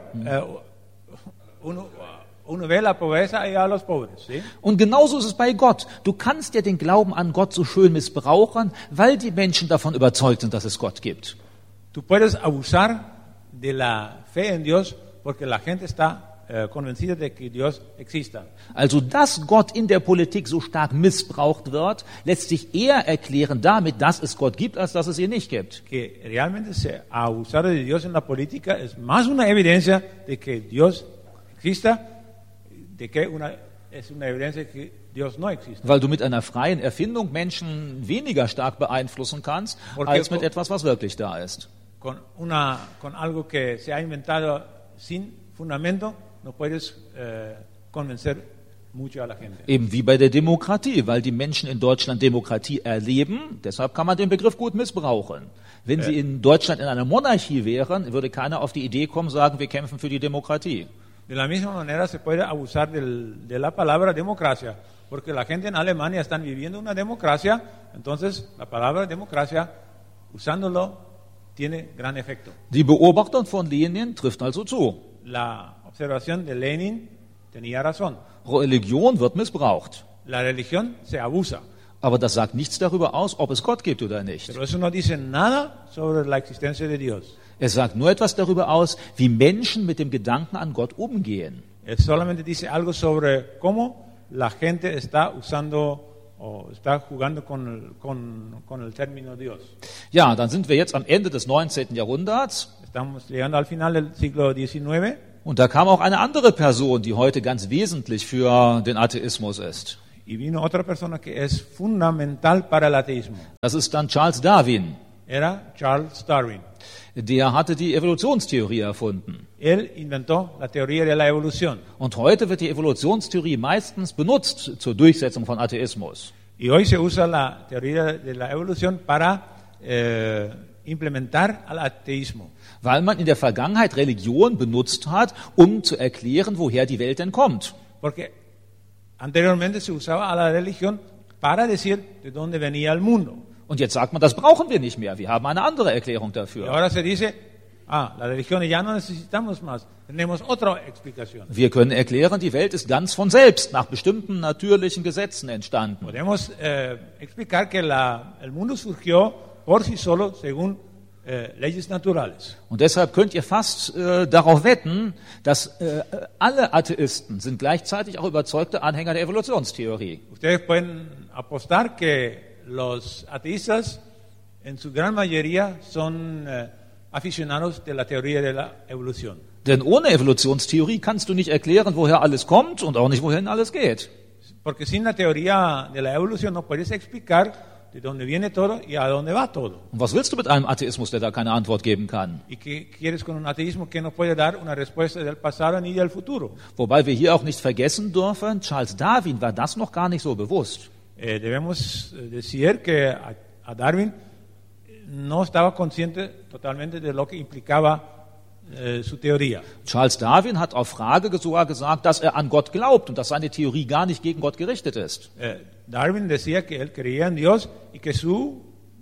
uno ve la pobreza y a los pobres, ¿sí? Und genauso ist es bei Gott. Du kannst ja den Glauben an Gott so schön missbrauchen, weil die Menschen davon überzeugt sind, dass es Gott gibt. Tú puedes abusar de la fe en Dios porque la gente está convencida de que Dios exista. Also, dass Gott in der Politik so stark missbraucht wird, lässt sich eher erklären damit, dass es Gott gibt, als dass es ihn nicht gibt. Que realmente se ha abusado de Dios en la política es más una evidencia de que Dios exista, de que es una evidencia de que Dios no existe. Weil du mit einer freien Erfindung Menschen weniger stark beeinflussen kannst, als mit etwas, was wirklich da ist. Con algo que se ha inventado sin fundamento, no puedes convencer mucho a la gente. Eben wie bei der Demokratie, weil die Menschen in Deutschland Demokratie erleben, deshalb kann man den Begriff gut missbrauchen. Wenn sie in Deutschland in einer Monarchie wären, würde keiner auf die Idee kommen, sagen, wir kämpfen für die Demokratie. De la misma manera se puede abusar de la palabra democracia, porque la gente en Alemania están viviendo una democracia, entonces la palabra democracia, usándolo, tiene gran efecto. Die Beobachtung von Lenin trifft also zu. La observación de Lenin tenía razón. Religion wird missbraucht. La religión se abusa, Aber das sagt nichts darüber aus, ob es Gott gibt oder nicht. pero eso no dice nada sobre la existencia de Dios. Es sagt nur etwas darüber aus, wie Menschen mit dem Gedanken an Gott umgehen. Él solamente dice algo sobre cómo la gente está usando o está jugando con el término Dios. Ja, dann sind wir jetzt am Ende des 19. Jahrhunderts. Estamos llegando al final del siglo XIX Und da kam auch eine andere Person, die heute ganz wesentlich für den Atheismus ist. Y vino otra persona que es fundamental para el ateísmo. Das ist dann Charles Darwin. Era Charles Darwin. Der hatte die Evolutionstheorie erfunden. Él inventó la teoría de la evolución. Und heute wird die Evolutionstheorie meistens benutzt zur Durchsetzung von Atheismus. Y hoy se usa la teoría de la evolución para implementar al ateísmo. Weil man in der Vergangenheit Religion benutzt hat, um zu erklären, woher die Welt denn kommt. Porque anteriormente se usaba a la religión para decir de dónde venía el mundo. Und jetzt sagt man, das brauchen wir nicht mehr. Wir haben eine andere Erklärung Y dafür. ahora se dice, la religión ya no necesitamos más, tenemos otra explicación. Wir können erklären, die Welt ist ganz von selbst, nach bestimmten natürlichen Gesetzen entstanden. Podemos explicar que el mundo surgió por sí solo según leyes naturales. Und deshalb könnt ihr fast darauf wetten, dass alle Atheisten sind gleichzeitig auch überzeugte Anhänger der Evolutionstheorie. Ustedes pueden apostar que los ateístas en su gran mayoría son aficionados de la teoría de la evolución. Denn ohne Evolutionstheorie kannst du nicht erklären, woher alles kommt und auch nicht, wohin alles geht. Porque sin la teoría de la evolución no puedes explicar de dónde viene todo y a dónde va todo. Und was willst du mit einem Atheismus, der da keine Antwort geben kann? ¿Y qué quieres con un ateísmo que no puede dar una respuesta del pasado ni del futuro? Wobei wir hier auch nicht vergessen dürfen, Charles Darwin war das noch gar nicht so bewusst. Debemos decir que a Darwin no estaba consciente totalmente de lo que implicaba su teoría. Charles Darwin hat auf Frage sogar gesagt, dass er an Gott glaubt und dass seine Theorie gar nicht gegen Gott gerichtet ist. Darwin decía que él creía en Dios y que su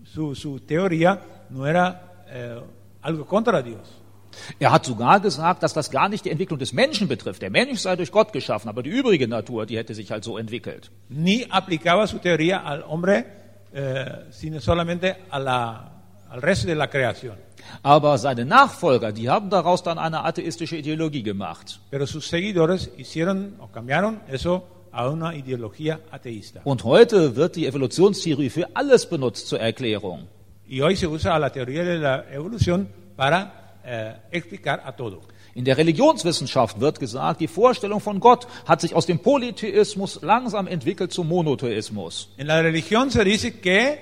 teoría no era algo contra Dios. Er hat sogar gesagt, dass das gar nicht die Entwicklung des Menschen betrifft. Der Mensch sei durch Gott geschaffen, aber die übrige Natur, die hätte sich halt so entwickelt. Ni aplicaba su teoría al hombre, sino solamente al resto de la creación. Aber seine Nachfolger, die haben daraus dann eine atheistische Ideologie gemacht. Pero sus seguidores hicieron o cambiaron eso a una ideología ateísta. Und heute wird die Evolutionstheorie für alles benutzt zur Erklärung. Y hoy se usa la teoría de la evolución para explicar a todo. In der Religionswissenschaft wird gesagt, die Vorstellung von Gott hat sich aus dem Polytheismus langsam entwickelt zum Monotheismus. En la religión se dice que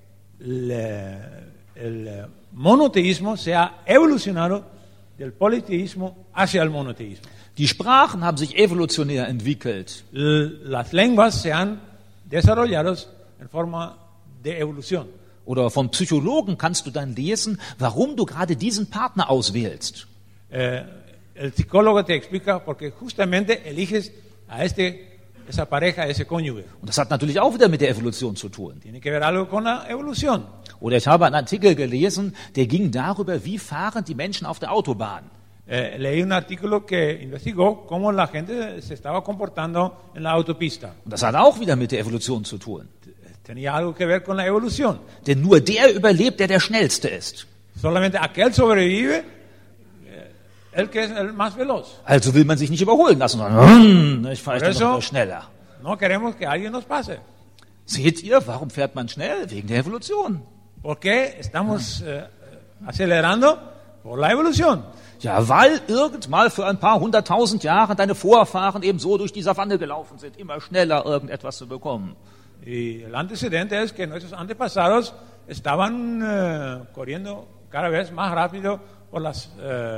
el monoteísmo se ha evolucionado del politeísmo hacia el monoteísmo. Die Sprachen haben sich evolutionär entwickelt. Las lenguas se han desarrollado en forma de evolución. Oder von Psychologen kannst du dann lesen, warum du gerade diesen Partner auswählst. El psicólogo te explica porque justamente eliges a esa pareja, a ese cónyuge. Und das hat natürlich auch wieder mit der Evolution zu tun. Tiene que ver algo con la evolución. Oder ich habe einen Artikel gelesen, der ging darüber, wie fahren die Menschen auf der Autobahn. Leí un artículo que investigó cómo la gente se estaba comportando en la autopista. Und das hat auch wieder mit der Evolution zu tun. Tenía algo que ver con la evolución. Denn nur der überlebt, der schnellste ist. Solamente aquel sobrevive, el que es el más veloz. Also will man sich nicht überholen lassen, sondern ich fahre noch schneller. No queremos que alguien nos pase. Seht ihr, warum fährt man schnell? Wegen der Evolution. ¿Por qué estamos acelerando? Por la evolución. Ja, weil irgendwann für ein paar 100.000 Jahre deine Vorfahren eben so durch die Savanne gelaufen sind, immer schneller irgendetwas zu bekommen. Y el antecedente es que nuestros antepasados estaban corriendo cada vez más rápido por los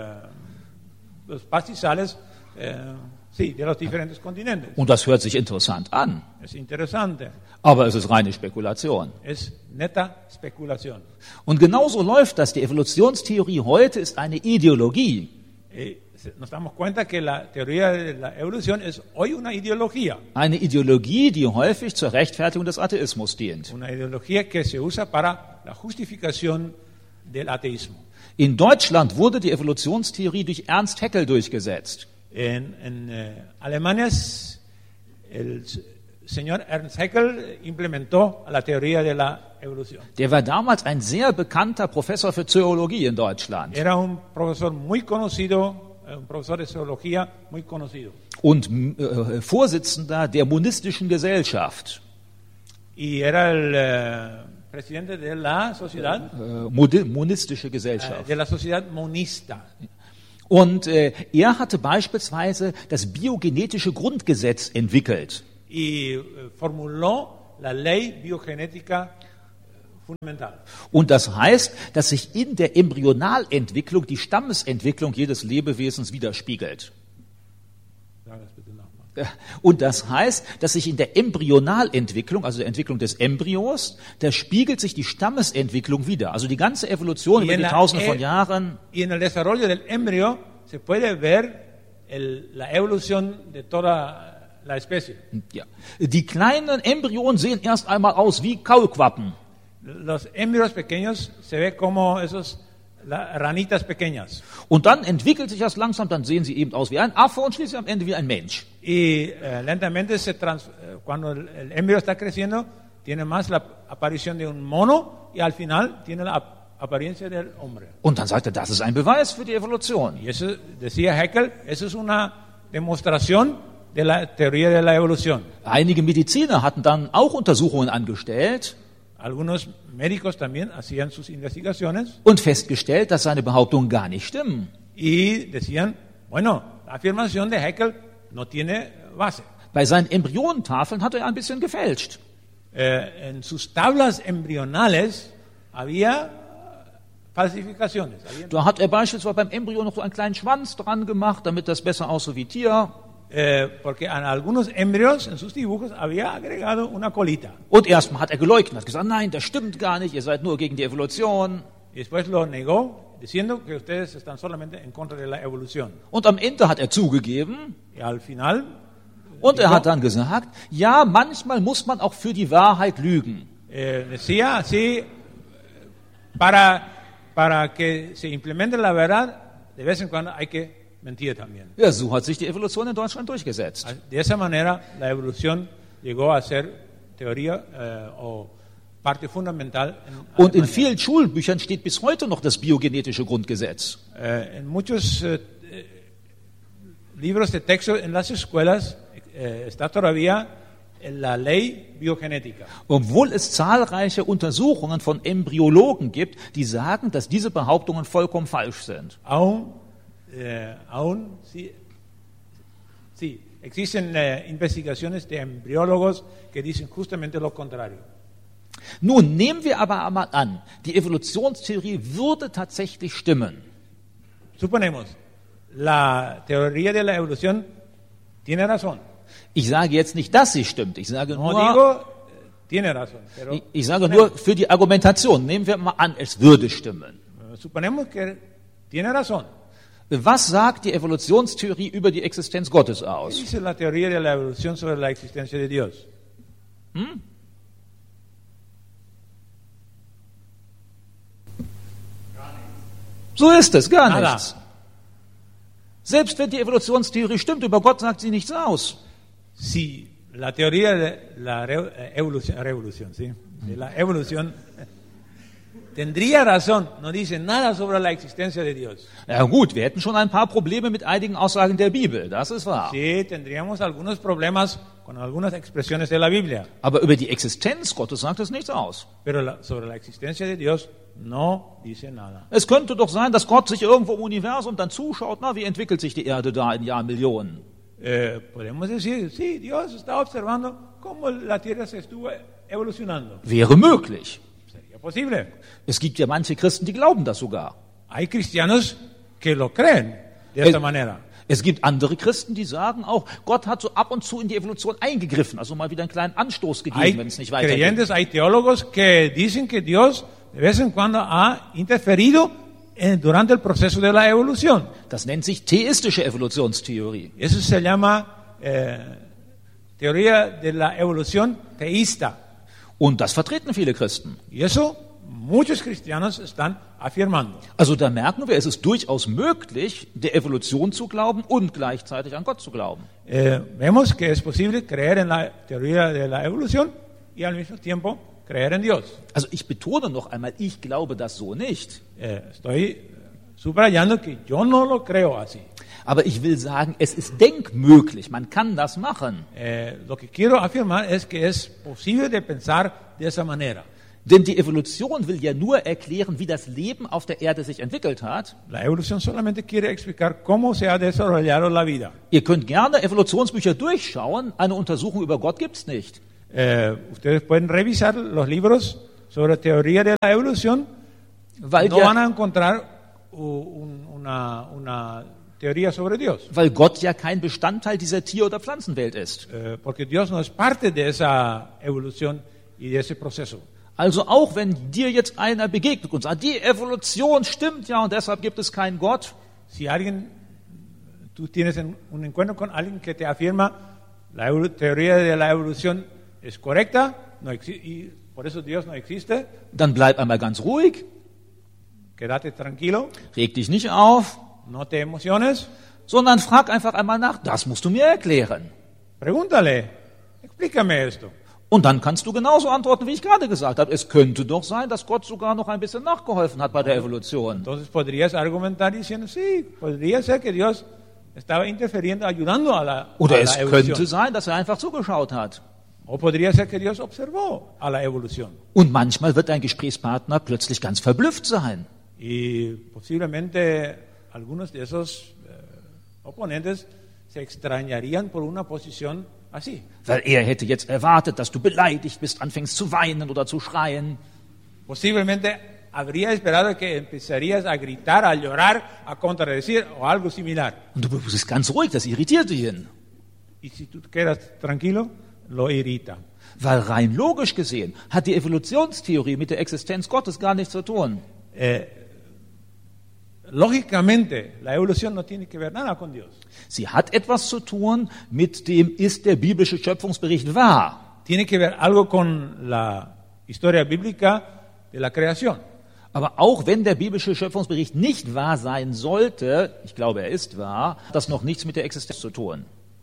pastizales de los diferentes continentes. Und das hört sich interessant an. Es interesante. Aber es ist reine Spekulation. Es neta especulación. Und genauso läuft das. Die Evolutionstheorie heute ist eine Ideologie. Nos damos cuenta que la teoría de la evolución es hoy una ideología. Eine Ideologie, die häufig zur Rechtfertigung des Atheismus dient. Una ideología que se usa para la justificación del ateísmo. In Deutschland wurde die Evolutionstheorie durch Ernst Haeckel durchgesetzt. En Alemania el señor Ernst Haeckel implementó la teoría de la evolución. Der war damals ein sehr bekannter Professor für Zoologie in Deutschland. Era un profesor muy conocido. Un profesor de zoología muy conocido. Und Vorsitzender der Monistischen Gesellschaft. Y era el presidente de la sociedad. Monistische Gesellschaft. De la sociedad monista. Und er hatte beispielsweise das biogenetische Grundgesetz entwickelt. y formuló la ley biogenética fundamental. Und das heißt, dass sich in der Embryonalentwicklung die Stammesentwicklung jedes Lebewesens widerspiegelt. Sag das bitte nochmal. Und das heißt, dass sich in der Embryonalentwicklung, also der Entwicklung des Embryos, da spiegelt sich die Stammesentwicklung wider. Also die ganze Evolution über die Tausende von Jahren. Y en el desarrollo del embrión se puede ver la evolución de toda la especie. Ja. Die kleinen Embryonen sehen erst einmal aus wie Kaulquappen. Los embrios pequeños se ve como esos ranitas pequeñas. Und dann entwickelt sich das langsam, dann sehen sie eben aus wie ein Affe und schließlich am Ende wie ein Mensch. Y lentamente cuando el embrión está creciendo, tiene más la aparición de un mono y al final tiene la apariencia del hombre. Und dann sagt er, das ist ein Beweis für die Evolution. Y eso, decía Haeckel, eso es una demostración de la teoría de la evolución. Einige Mediziner hatten dann auch Untersuchungen angestellt Algunos médicos también hacían sus investigaciones und festgestellt, dass seine Behauptungen gar nicht stimmen. y decían, bueno, la afirmación de Haeckel no tiene base. Bei seinen Embryonentafeln hat er ein bisschen gefälscht. En sus tablas embrionales había falsificaciones. Da hat er beispielsweise beim Embryo noch so einen kleinen Schwanz dran gemacht, damit das besser aussieht wie Tier. Porque en algunos embrios, en sus dibujos, había agregado una colita. Und erstmal hat er geleugnet, hat gesagt, nein, das stimmt gar nicht, ihr seid nur gegen die Evolution. Y después lo negó, diciendo que ustedes están solamente en contra de la evolución. Und am Ende hat er zugegeben Y al final, und er hat dann gesagt, ja, manchmal muss man auch für die Wahrheit lügen. decía así, para que se implemente la verdad, de vez en cuando hay que mentir también. Ja, so hat sich die Evolution in Deutschland durchgesetzt. De esa manera, la evolución llegó a ser teoría o parte fundamental. Und in vielen Schulbüchern steht bis heute noch das biogenetische Grundgesetz. En muchos libros de texto en las escuelas está todavía la ley biogenética. Obwohl es zahlreiche Untersuchungen von Embryologen gibt, die sagen, dass diese Behauptungen vollkommen falsch sind. Aún sí, existen investigaciones de embriólogos que dicen justamente lo contrario. Nun, nehmen wir aber einmal an, die Evolutionstheorie würde tatsächlich stimmen. Suponemos, la teoría de la evolución tiene razón. Ich sage jetzt nicht, dass sie stimmt. Ich sage No nur, digo, tiene razón. Pero ich sage nur für die Argumentation. Nehmen wir mal an, es würde stimmen. suponemos que tiene razón. Was sagt die Evolutionstheorie über die Existenz Gottes ¿Qué aus? dice la teoría de la evolución sobre la existencia de Dios? So ist es, gar Nada. nichts. Selbst wenn die Evolutionstheorie stimmt, über Gott sagt sie nichts aus. Si la teoría de la revolución, ¿sí? De la evolución tendría razón, no dice nada sobre la existencia de Dios. Ja gut, wir hätten schon ein paar Probleme mit einigen Aussagen der Bibel, das ist wahr. Sí, tendríamos algunos problemas con algunas expresiones de la Biblia, Aber über die Existenz Gottes sagt es nichts aus. pero sobre la existencia de Dios no dice nada. Es könnte doch sein, dass Gott sich irgendwo im Universum dann zuschaut, na, wie entwickelt sich die Erde da in Jahrmillionen? Podemos decir, sí, Dios está observando cómo la Tierra se estuvo evolucionando. Wäre möglich. Sería posible. Es gibt ja manche Christen, die glauben das sogar. Hay cristianos que lo creen de esta manera. Es gibt andere Christen, die sagen auch, Gott hat so ab und zu in die Evolution eingegriffen, also mal wieder einen kleinen Anstoß gegeben, Hay wenn es nicht weitergeht. creyentes, hay teólogos que dicen que Dios de vez en cuando ha interferido durante el proceso de la evolución. Das nennt sich theistische Evolutionstheorie. Eso se llama teoría de la evolución teísta. Und das vertreten viele Christen. Y eso muchos cristianos están afirmando. Also da merken wir, es ist durchaus möglich, der Evolution zu glauben und gleichzeitig an Gott zu glauben. Vemos que es posible creer en la teoría de la evolución y al mismo tiempo creer en Dios. Also ich betone noch einmal, ich glaube das so nicht. Estoy subrayando que yo no lo creo así. Aber ich will sagen, es ist denkmöglich, man kann das machen. Lo que quiero afirmar es que es posible de pensar de esa manera. Denn die Evolution will ja nur erklären, wie das Leben auf der Erde sich entwickelt hat. La evolución solamente quiere explicar cómo se ha desarrollado la vida. Ihr könnt gerne Evolutionsbücher durchschauen, eine Untersuchung über Gott gibt's nicht. Ustedes pueden revisar los libros sobre teoría de la evolución. Weil No ja- van a encontrar una teoría sobre Dios. Weil Gott ja kein Bestandteil dieser Tier- oder Pflanzenwelt ist. Porque Dios no es parte de esa evolución y de ese proceso. Also auch wenn dir jetzt einer begegnet und sagt, die Evolution stimmt ja und deshalb gibt es keinen Gott, Si tú tienes un encuentro con alguien que te afirma la teoría de la evolución es correcta y por eso Dios no existe, dann bleib einmal ganz ruhig, quédate tranquilo, reg dich nicht auf, no te emociones, sondern frag einfach einmal nach, das musst du mir erklären. pregúntale, explícame esto. Und dann kannst du genauso antworten, wie ich gerade gesagt habe. Es könnte doch sein, dass Gott sogar noch ein bisschen nachgeholfen hat bei der Evolution. Entonces podrías argumentar diciendo, sí, podría ser que Dios estaba interfiriendo, ayudando a la Oder es könnte evolución. sein, dass er einfach zugeschaut hat. O podría ser que Dios observó a la evolución. Und manchmal wird dein Gesprächspartner plötzlich ganz verblüfft sein. Y posiblemente algunos de esos oponentes se extrañarían por una posición así. Weil er hätte jetzt erwartet, dass du beleidigt bist, anfängst zu weinen oder zu schreien. Posiblemente habría esperado que empezarías a gritar, a llorar, a contradecir o algo similar. Und du bist ganz ruhig, das irritiert ihn. Y si tú quedas tranquilo, lo irrita. Weil rein logisch gesehen hat die Evolutionstheorie mit der Existenz Gottes gar nichts zu tun. Lógicamente, la evolución no tiene que ver nada con Dios. Sie hat etwas zu tun mit dem, ist der biblische Schöpfungsbericht wahr? Tiene que ver algo con la historia bíblica de la creación. Aber auch wenn der biblische Schöpfungsbericht nicht wahr sein sollte, ich glaube, er ist wahr, hat das noch nichts mit der Existenz zu tun.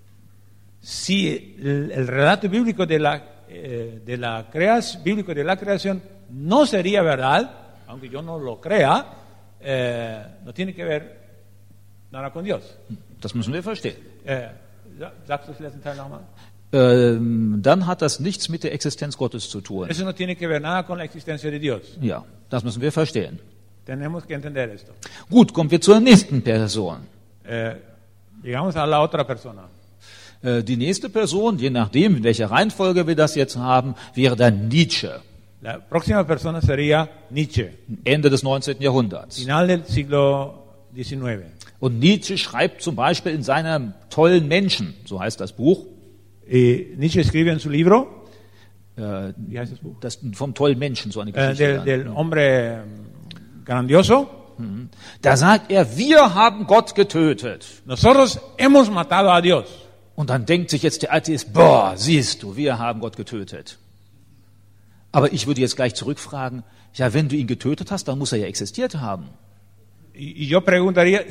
Si el relato bíblico de la creación no sería verdad, aunque yo no lo crea, no tiene que ver nada con Dios. Das müssen wir verstehen. Sagst du das letzten Teil nochmal? Dann hat das nichts mit der Existenz Gottes zu tun. Eso no tiene que ver nada con la existencia de Dios. Ja, das müssen wir verstehen. Tenemos que entender esto. Gut, kommen wir zur nächsten Person. Llegamos a la otra persona. Die nächste Person, je nachdem, in welcher Reihenfolge wir das jetzt haben, wäre dann Nietzsche, La próxima persona sería Nietzsche, Ende des 19. Jahrhunderts. final del siglo XIX. Und Nietzsche schreibt zum Beispiel in seinem tollen Menschen, so heißt das Buch, Nietzsche escribe en su libro, wie heißt das Buch? das vom tollen Menschen, so eine Geschichte. Del hombre grandioso. Da sagt er, wir haben Gott getötet. Nosotros hemos matado a Dios. Und dann denkt sich jetzt der Atheist, boah, siehst du, wir haben Gott getötet. Aber ich würde jetzt gleich zurückfragen, ja, wenn du ihn getötet hast, dann muss er ja existiert haben. Y yo preguntaría,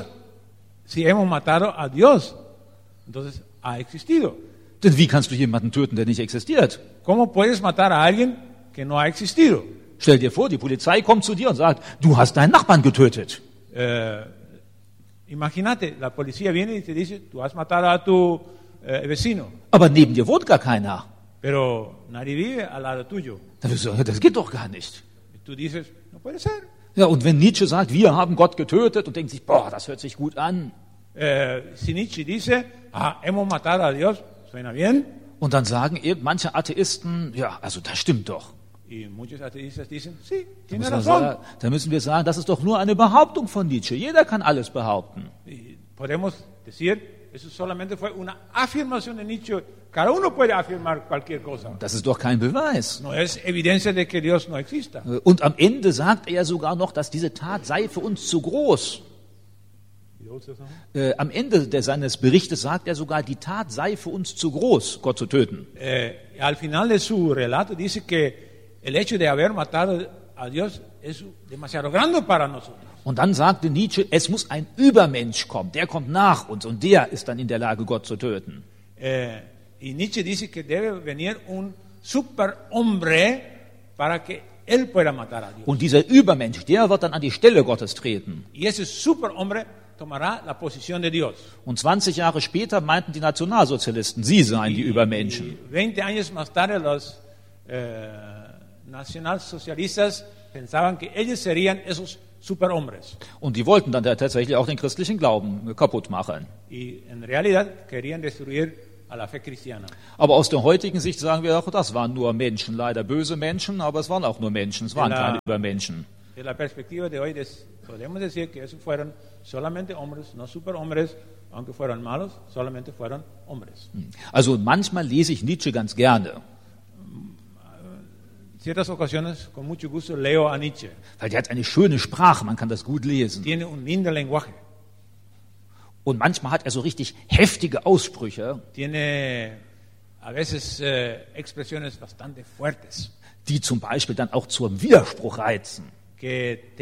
si hemos matado a Dios, entonces ha existido. Denn wie kannst du jemanden töten, der nicht existiert? ¿Cómo puedes matar a alguien que no ha existido? Stell dir vor, die Polizei kommt zu dir und sagt, du hast deinen Nachbarn getötet. Imagínate, la policía viene y te dice, tú has matado a tu vecino, Aber neben dir wohnt gar keiner. pero nadie vive al lado tuyo. Dann wirst du sagen, das geht doch gar nicht. Y tú dices, no puede ser. Ja, und wenn Nietzsche sagt, wir haben Gott getötet und denkt sich, boah, das hört sich gut an. Si Nietzsche dice, hemos matado a Dios, suena bien. Und dann sagen eben manche Atheisten, ja, also das stimmt doch. Y muchos ateístas dicen, sí, Da tiene müssen wir sagen, das ist doch nur eine Behauptung von Nietzsche. Jeder kann alles behaupten. Y podemos decir, eso solamente fue una afirmación de Nietzsche. Cada uno puede afirmar cualquier cosa. Das ist doch kein Beweis. No es evidencia de que Dios no exista. Und am Ende sagt er sogar noch, dass diese Tat sei für uns zu groß. Am Ende seines Berichtes sagt er sogar, die Tat sei für uns zu groß, Gott zu töten. Al final de su relato dice que el hecho de haber matado a Dios es demasiado grande para nosotros. Und dann sagte Nietzsche, es muss ein Übermensch kommen, der kommt nach uns und der ist dann in der Lage, Gott zu töten. Y Nietzsche dice que debe venir un superhombre para que él pueda matar a Dios. Und dieser Übermensch, der wird dann an die Stelle Gottes treten. Y ese superhombre tomará la posición de Dios. Und 20 Jahre später meinten die Nationalsozialisten, sie seien die Übermenschen. Y 20 años más tarde los nacionalsocialistas pensaban que ellos serían esos superhombres. Und die wollten dann tatsächlich auch den christlichen Glauben kaputt machen. Y en realidad querían destruir a la fe cristiana. Aber aus der heutigen Sicht sagen wir auch, das waren nur Menschen, leider böse Menschen, aber es waren auch nur Menschen, es waren keine Übermenschen. De la perspectiva de hoy podemos decir que esos fueron solamente hombres, no superhombres, aunque fueron malos, solamente fueron hombres. Also manchmal lese ich Nietzsche ganz gerne. Ciertas ocasiones, con mucho gusto, leo a Nietzsche. Weil der hat eine schöne Sprache, man kann das gut lesen. Tiene un lindo lenguaje. Und manchmal hat er so richtig heftige Aussprüche, Tiene a veces expresiones bastante fuertes die zum Beispiel dann auch zum Widerspruch reizen. que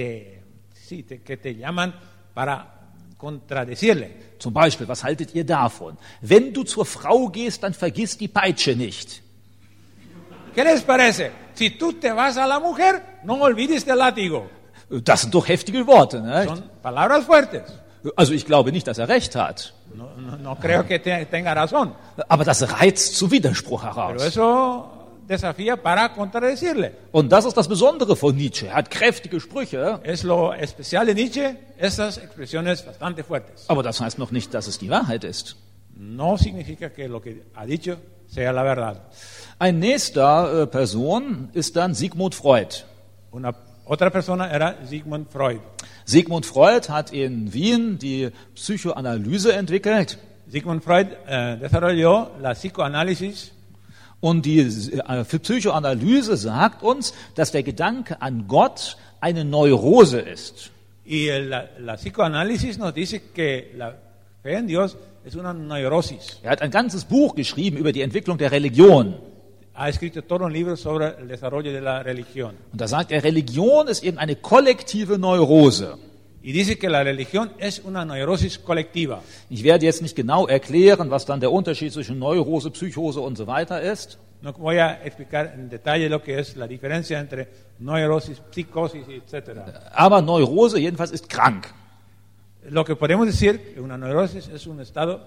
te llaman para contradecirle. Zum Beispiel, was haltet ihr davon? Wenn du zur Frau gehst, dann vergiss die Peitsche nicht. ¿Qué les parece? Si tú te vas a la mujer, no olvides el látigo. Das sind doch heftige Worte, ne? Son palabras fuertes. Also ich glaube nicht, dass er recht hat. No creo que tenga razón. Aber das reizt zu Widerspruch Pero heraus. eso desafía para contradecirle. Und das ist das Besondere von Nietzsche. Er hat kräftige Sprüche, Es lo especial de Nietzsche, esas expresiones bastante fuertes. aber das heißt noch nicht, dass es die Wahrheit ist. No significa que lo que ha dicho sea la verdad. Ein nächster Person ist dann Sigmund Freud. Otra persona era Sigmund Freud. Sigmund Freud hat in Wien die Psychoanalyse entwickelt. Sigmund Freud desarrolló la psicoanálisis. Und die Psychoanalyse sagt uns, dass der Gedanke an Gott eine Neurose ist. Y la psicoanálisis nos dice que la fe en Dios es una neurosis. Er hat ein ganzes Buch geschrieben über die Entwicklung der Religion. Ha escrito todo un libro sobre el desarrollo de la religión. Und da sagt er, Religion ist eben eine kollektive Neurose. Y dice que la religión es una neurosis colectiva. Ich werde jetzt nicht genau erklären, was dann der Unterschied zwischen Neurose, Psychose und so weiter ist. No voy a explicar en detalle lo que es la diferencia entre neurosis, psicosis, etc. Aber Neurose jedenfalls ist krank. Lo que podemos decir que una neurosis es un estado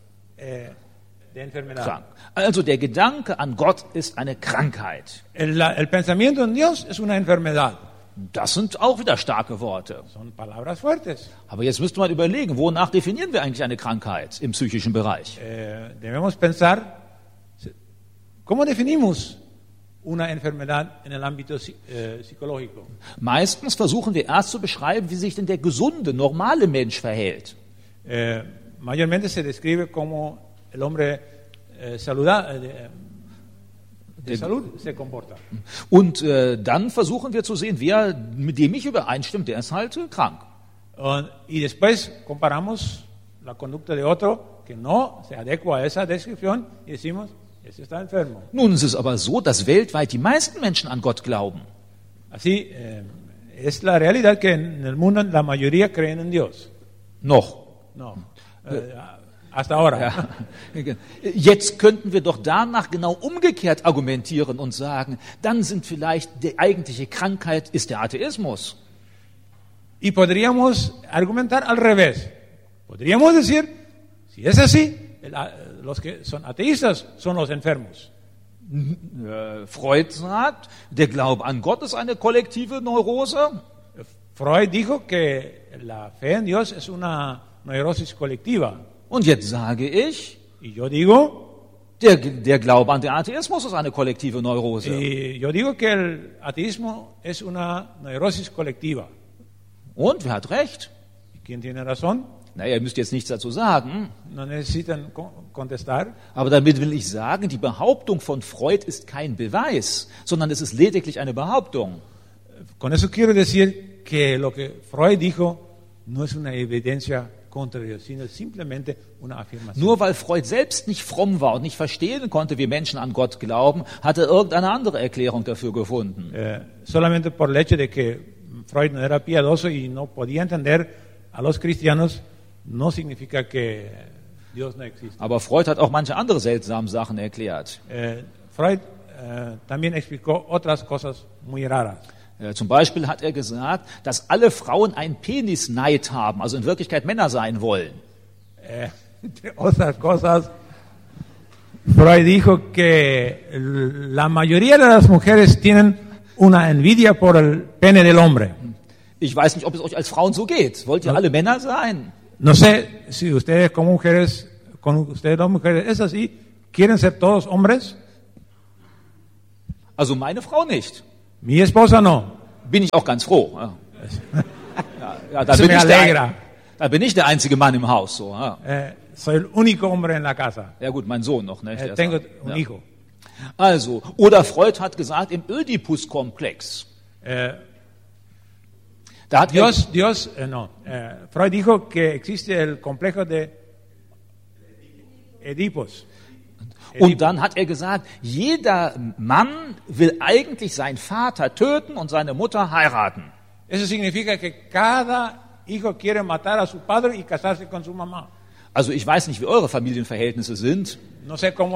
de enfermedad. Krank. Also der Gedanke an Gott ist eine Krankheit. El pensamiento en Dios es una enfermedad. Das sind auch wieder starke Worte. Son palabras fuertes. Aber jetzt müsste man überlegen, wonach definieren wir eigentlich eine Krankheit im psychischen Bereich? Debemos pensar, ¿cómo definimos una enfermedad en el ámbito psicológico? Meistens versuchen wir erst zu beschreiben, wie sich denn der gesunde, normale Mensch verhält. Mayormente se describe como el hombre saludable, de salud se comporta. Und dann versuchen wir zu sehen, wer mit dem ich übereinstimmt, der ist halt krank. Y después comparamos la conducta de otro que no se adecua a esa descripción y decimos, ese está enfermo. Nun ist es aber so, dass weltweit die meisten Menschen an Gott glauben. Así es la realidad que en el mundo la mayoría creen en Dios. Noch. No, hasta ahora. Ja. Jetzt könnten wir doch danach genau umgekehrt argumentieren und sagen, dann sind vielleicht die eigentliche Krankheit ist der Atheismus. Y podríamos argumentar al revés. Podríamos decir, si es así, los que son ateístas son los enfermos. Freud sagt, der Glaube an Gott ist eine kollektive Neurose. Freud dijo que la fe en Dios es una neurosis colectiva. Und jetzt sage ich, Y yo digo, der Glaube an den Atheismus ist eine kollektive Neurose. yo digo que el ateísmo es una neurosis colectiva. Und wer hat recht? ¿Y quién tiene razón? Naja, ihr müsst jetzt nichts dazu sagen, No necesitan contestar. aber damit will ich sagen, die Behauptung von Freud ist kein Beweis, sondern es ist lediglich eine Behauptung. Con eso quiero decir que lo que Freud dijo no es una evidencia contra Dios, sino simplemente una afirmación. Nur weil Freud selbst nicht fromm war und nicht verstehen konnte, wie Menschen an Gott glauben, hat er irgendeine andere Erklärung dafür gefunden. Solamente por el hecho de que Freud no era piadoso y no podía entender a los cristianos, no significa que Dios no existe. Aber Freud hat auch manche andere seltsame Sachen erklärt. Freud también explicó otras cosas muy raras. Zum Beispiel hat er gesagt, dass alle Frauen einen Penisneid haben, also in Wirklichkeit Männer sein wollen. Entre otras cosas, Freud dijo que la mayoría de las mujeres tienen una envidia por el pene del hombre. Ich weiß nicht, ob es euch als Frauen so geht. Wollt ihr alle Männer sein? No sé si ustedes como mujeres, con ustedes dos mujeres, es así, ¿quieren ser todos hombres? Also meine Frau nicht. Mi esposa no. Bin ich auch ganz froh. Ja. Ja, da, Se bin me ich alegra. da bin ich der einzige Mann im Haus. So, ja. Soy el único hombre en la casa. Ja gut, mein Sohn noch. Ne? Der ist Tengo auch- un ja. hijo. Also, oder Freud hat gesagt, im Oedipus-Komplex. Da hat Freud dijo que existe el complejo de Edipos. und dann hat er gesagt, jeder Mann will eigentlich seinen Vater töten und seine Mutter heiraten. Eso significa que cada hijo quiere matar a su padre y casarse con su mamá. Also ich weiß nicht, wie eure Familienverhältnisse sind. No sé cómo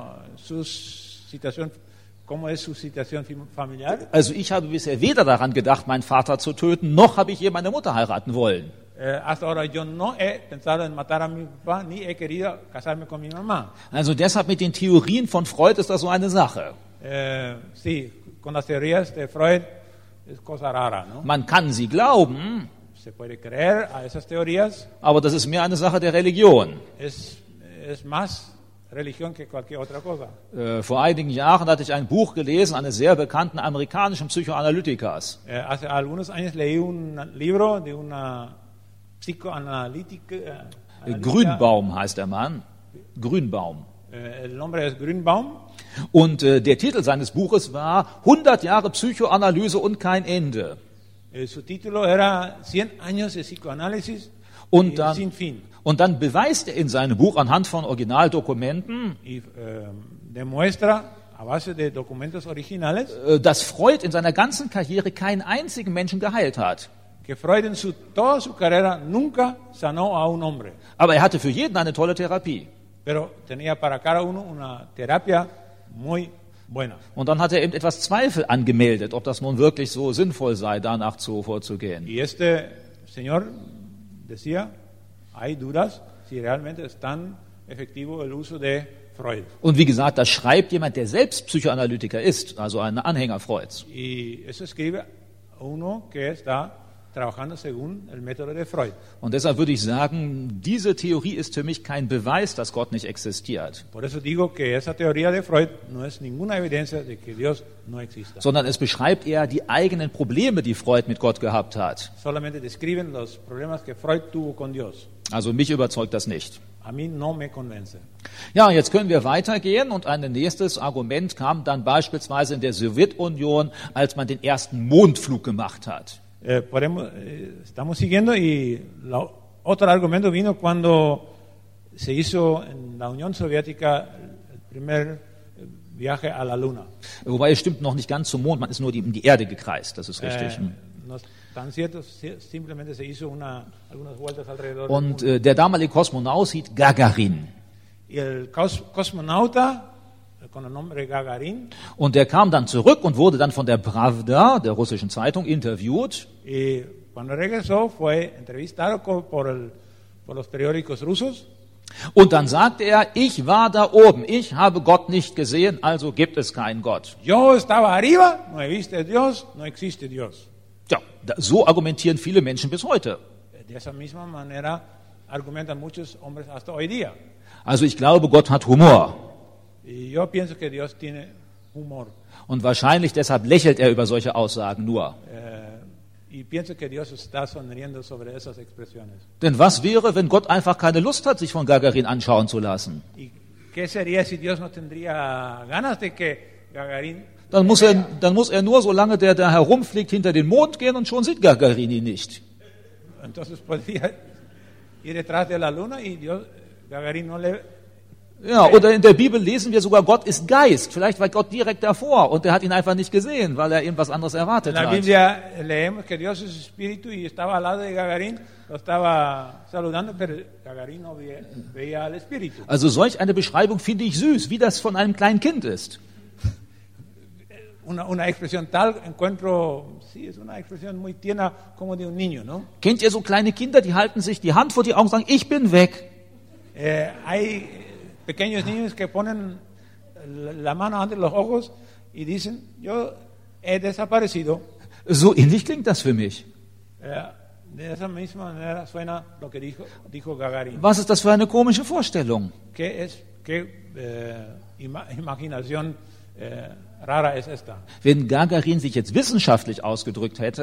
cómo es su situación familiar. Also ich habe bisher weder daran gedacht, meinen Vater zu töten, noch habe ich je meine Mutter heiraten wollen. Hasta ahora yo no he pensado en matar a mi papá ni he querido casarme con mi mamá. Also deshalb mit den Theorien von Freud ist das so eine Sache. Sí, con las teorías de Freud es cosa rara, ¿no? Man kann sie glauben, Se puede creer a esas teorías, aber das ist mehr eine Sache der Religion. es más religión que cualquier otra cosa. Vor einigen Jahren hatte ich ein Buch gelesen eines sehr bekannten amerikanischen Psychoanalytikers. Hace algunos años leí un libro de una psicoanalítica. Grünbaum heißt der Mann. Grünbaum. El nombre es Grünbaum. Und der Titel seines Buches war 100 Jahre Psychoanalyse und kein Ende. Su título era 100 años de psicoanálisis Und y dann, sin fin. und dann beweist er in seinem Buch anhand von Originaldokumenten, Y demuestra a base de documentos originales dass Freud in seiner ganzen Karriere keinen einzigen Menschen geheilt hat. que Freud en toda su carrera nunca sanó a un hombre, Aber er hatte für jeden eine tolle Therapie. pero tenía para cada uno una terapia muy buena. Und dann hat er eben etwas Zweifel angemeldet, ob das nun wirklich so sinnvoll sei, danach vorzugehen. Y este señor decía, hay dudas si realmente es tan efectivo el uso de Freud. Und wie gesagt, das schreibt jemand, der selbst Psychoanalytiker ist, also ein Anhänger Freuds. Y eso escribe uno que está trabajando según el método de Freud. Und deshalb würde ich sagen, diese Theorie ist für mich kein Beweis, dass Gott nicht existiert, Por eso digo que esa teoría de Freud no es ninguna evidencia de que Dios no exista. sondern es beschreibt eher die eigenen Probleme, die Freud mit Gott gehabt hat. Solamente describen los problemas que Freud tuvo con Dios. Also mich überzeugt das nicht. A mí no me convence. Ja, jetzt können wir weitergehen und ein nächstes Argument kam dann beispielsweise in der Sowjetunion, als man den ersten Mondflug gemacht hat. Estamos siguiendo y otro argumento vino cuando se hizo en la Unión Soviética el primer viaje a la Luna. Wobei es stimmt noch nicht ganz zum Mond, man ist nur um die Erde gekreist, das ist richtig. No es tan cierto, simplemente se hizo algunas vueltas alrededor del Und mundo. der damalige Kosmonaut hieß Gagarin. Y el cosmonauta con el nombre Gagarin, Und der kam dann zurück und wurde dann von der Pravda, der russischen Zeitung, interviewt. y cuando regresó fue entrevistado por los periódicos rusos. Und dann sagte er, ich war da oben, ich habe Gott nicht gesehen, also gibt es keinen Gott. Yo estaba arriba, no he visto a Dios, no existe Dios. Ja, so argumentieren viele Menschen bis heute. De esa misma manera argumentan muchos hombres hasta hoy día. Also ich glaube, Gott hat Humor. Y yo pienso que Dios tiene humor. Und wahrscheinlich deshalb lächelt er über solche Aussagen nur. Y pienso que Dios está sonriendo sobre esas expresiones. Denn was wäre, wenn Gott einfach keine Lust hat, sich von Gagarin anschauen zu lassen? ¿Y qué sería si Dios no tendría ganas de que Gagarin... Dann muss er nur, solange der da herumfliegt, hinter den Mond gehen und schon sieht Gagarin ihn nicht. Entonces podría ir detrás de la luna y Gagarin no le... Ja, oder in der Bibel lesen wir sogar, Gott ist Geist. Vielleicht war Gott direkt davor und er hat ihn einfach nicht gesehen, weil er irgendwas anderes En erwartet la hat. Biblia leemos que Dios es espíritu y estaba al lado de Gagarin, lo estaba saludando, pero Gagarin no veía al espíritu. Also solch eine Beschreibung finde ich süß, wie das von einem kleinen Kind ist. Una expresión tal encuentro, sí, es una expresión muy tierna como de un niño, ¿no? Kennt ihr so kleine Kinder, die halten sich die Hand vor die Augen und sagen, ich bin weg. Hay pequeños niños que ponen la mano ante los ojos y dicen, yo he desaparecido. So ähnlich klingt das für mich. De esa misma manera suena lo que dijo Gagarin. Was ist das für eine komische Vorstellung? ¿Qué imaginación rara es esta? Wenn Gagarin sich jetzt wissenschaftlich ausgedrückt hätte,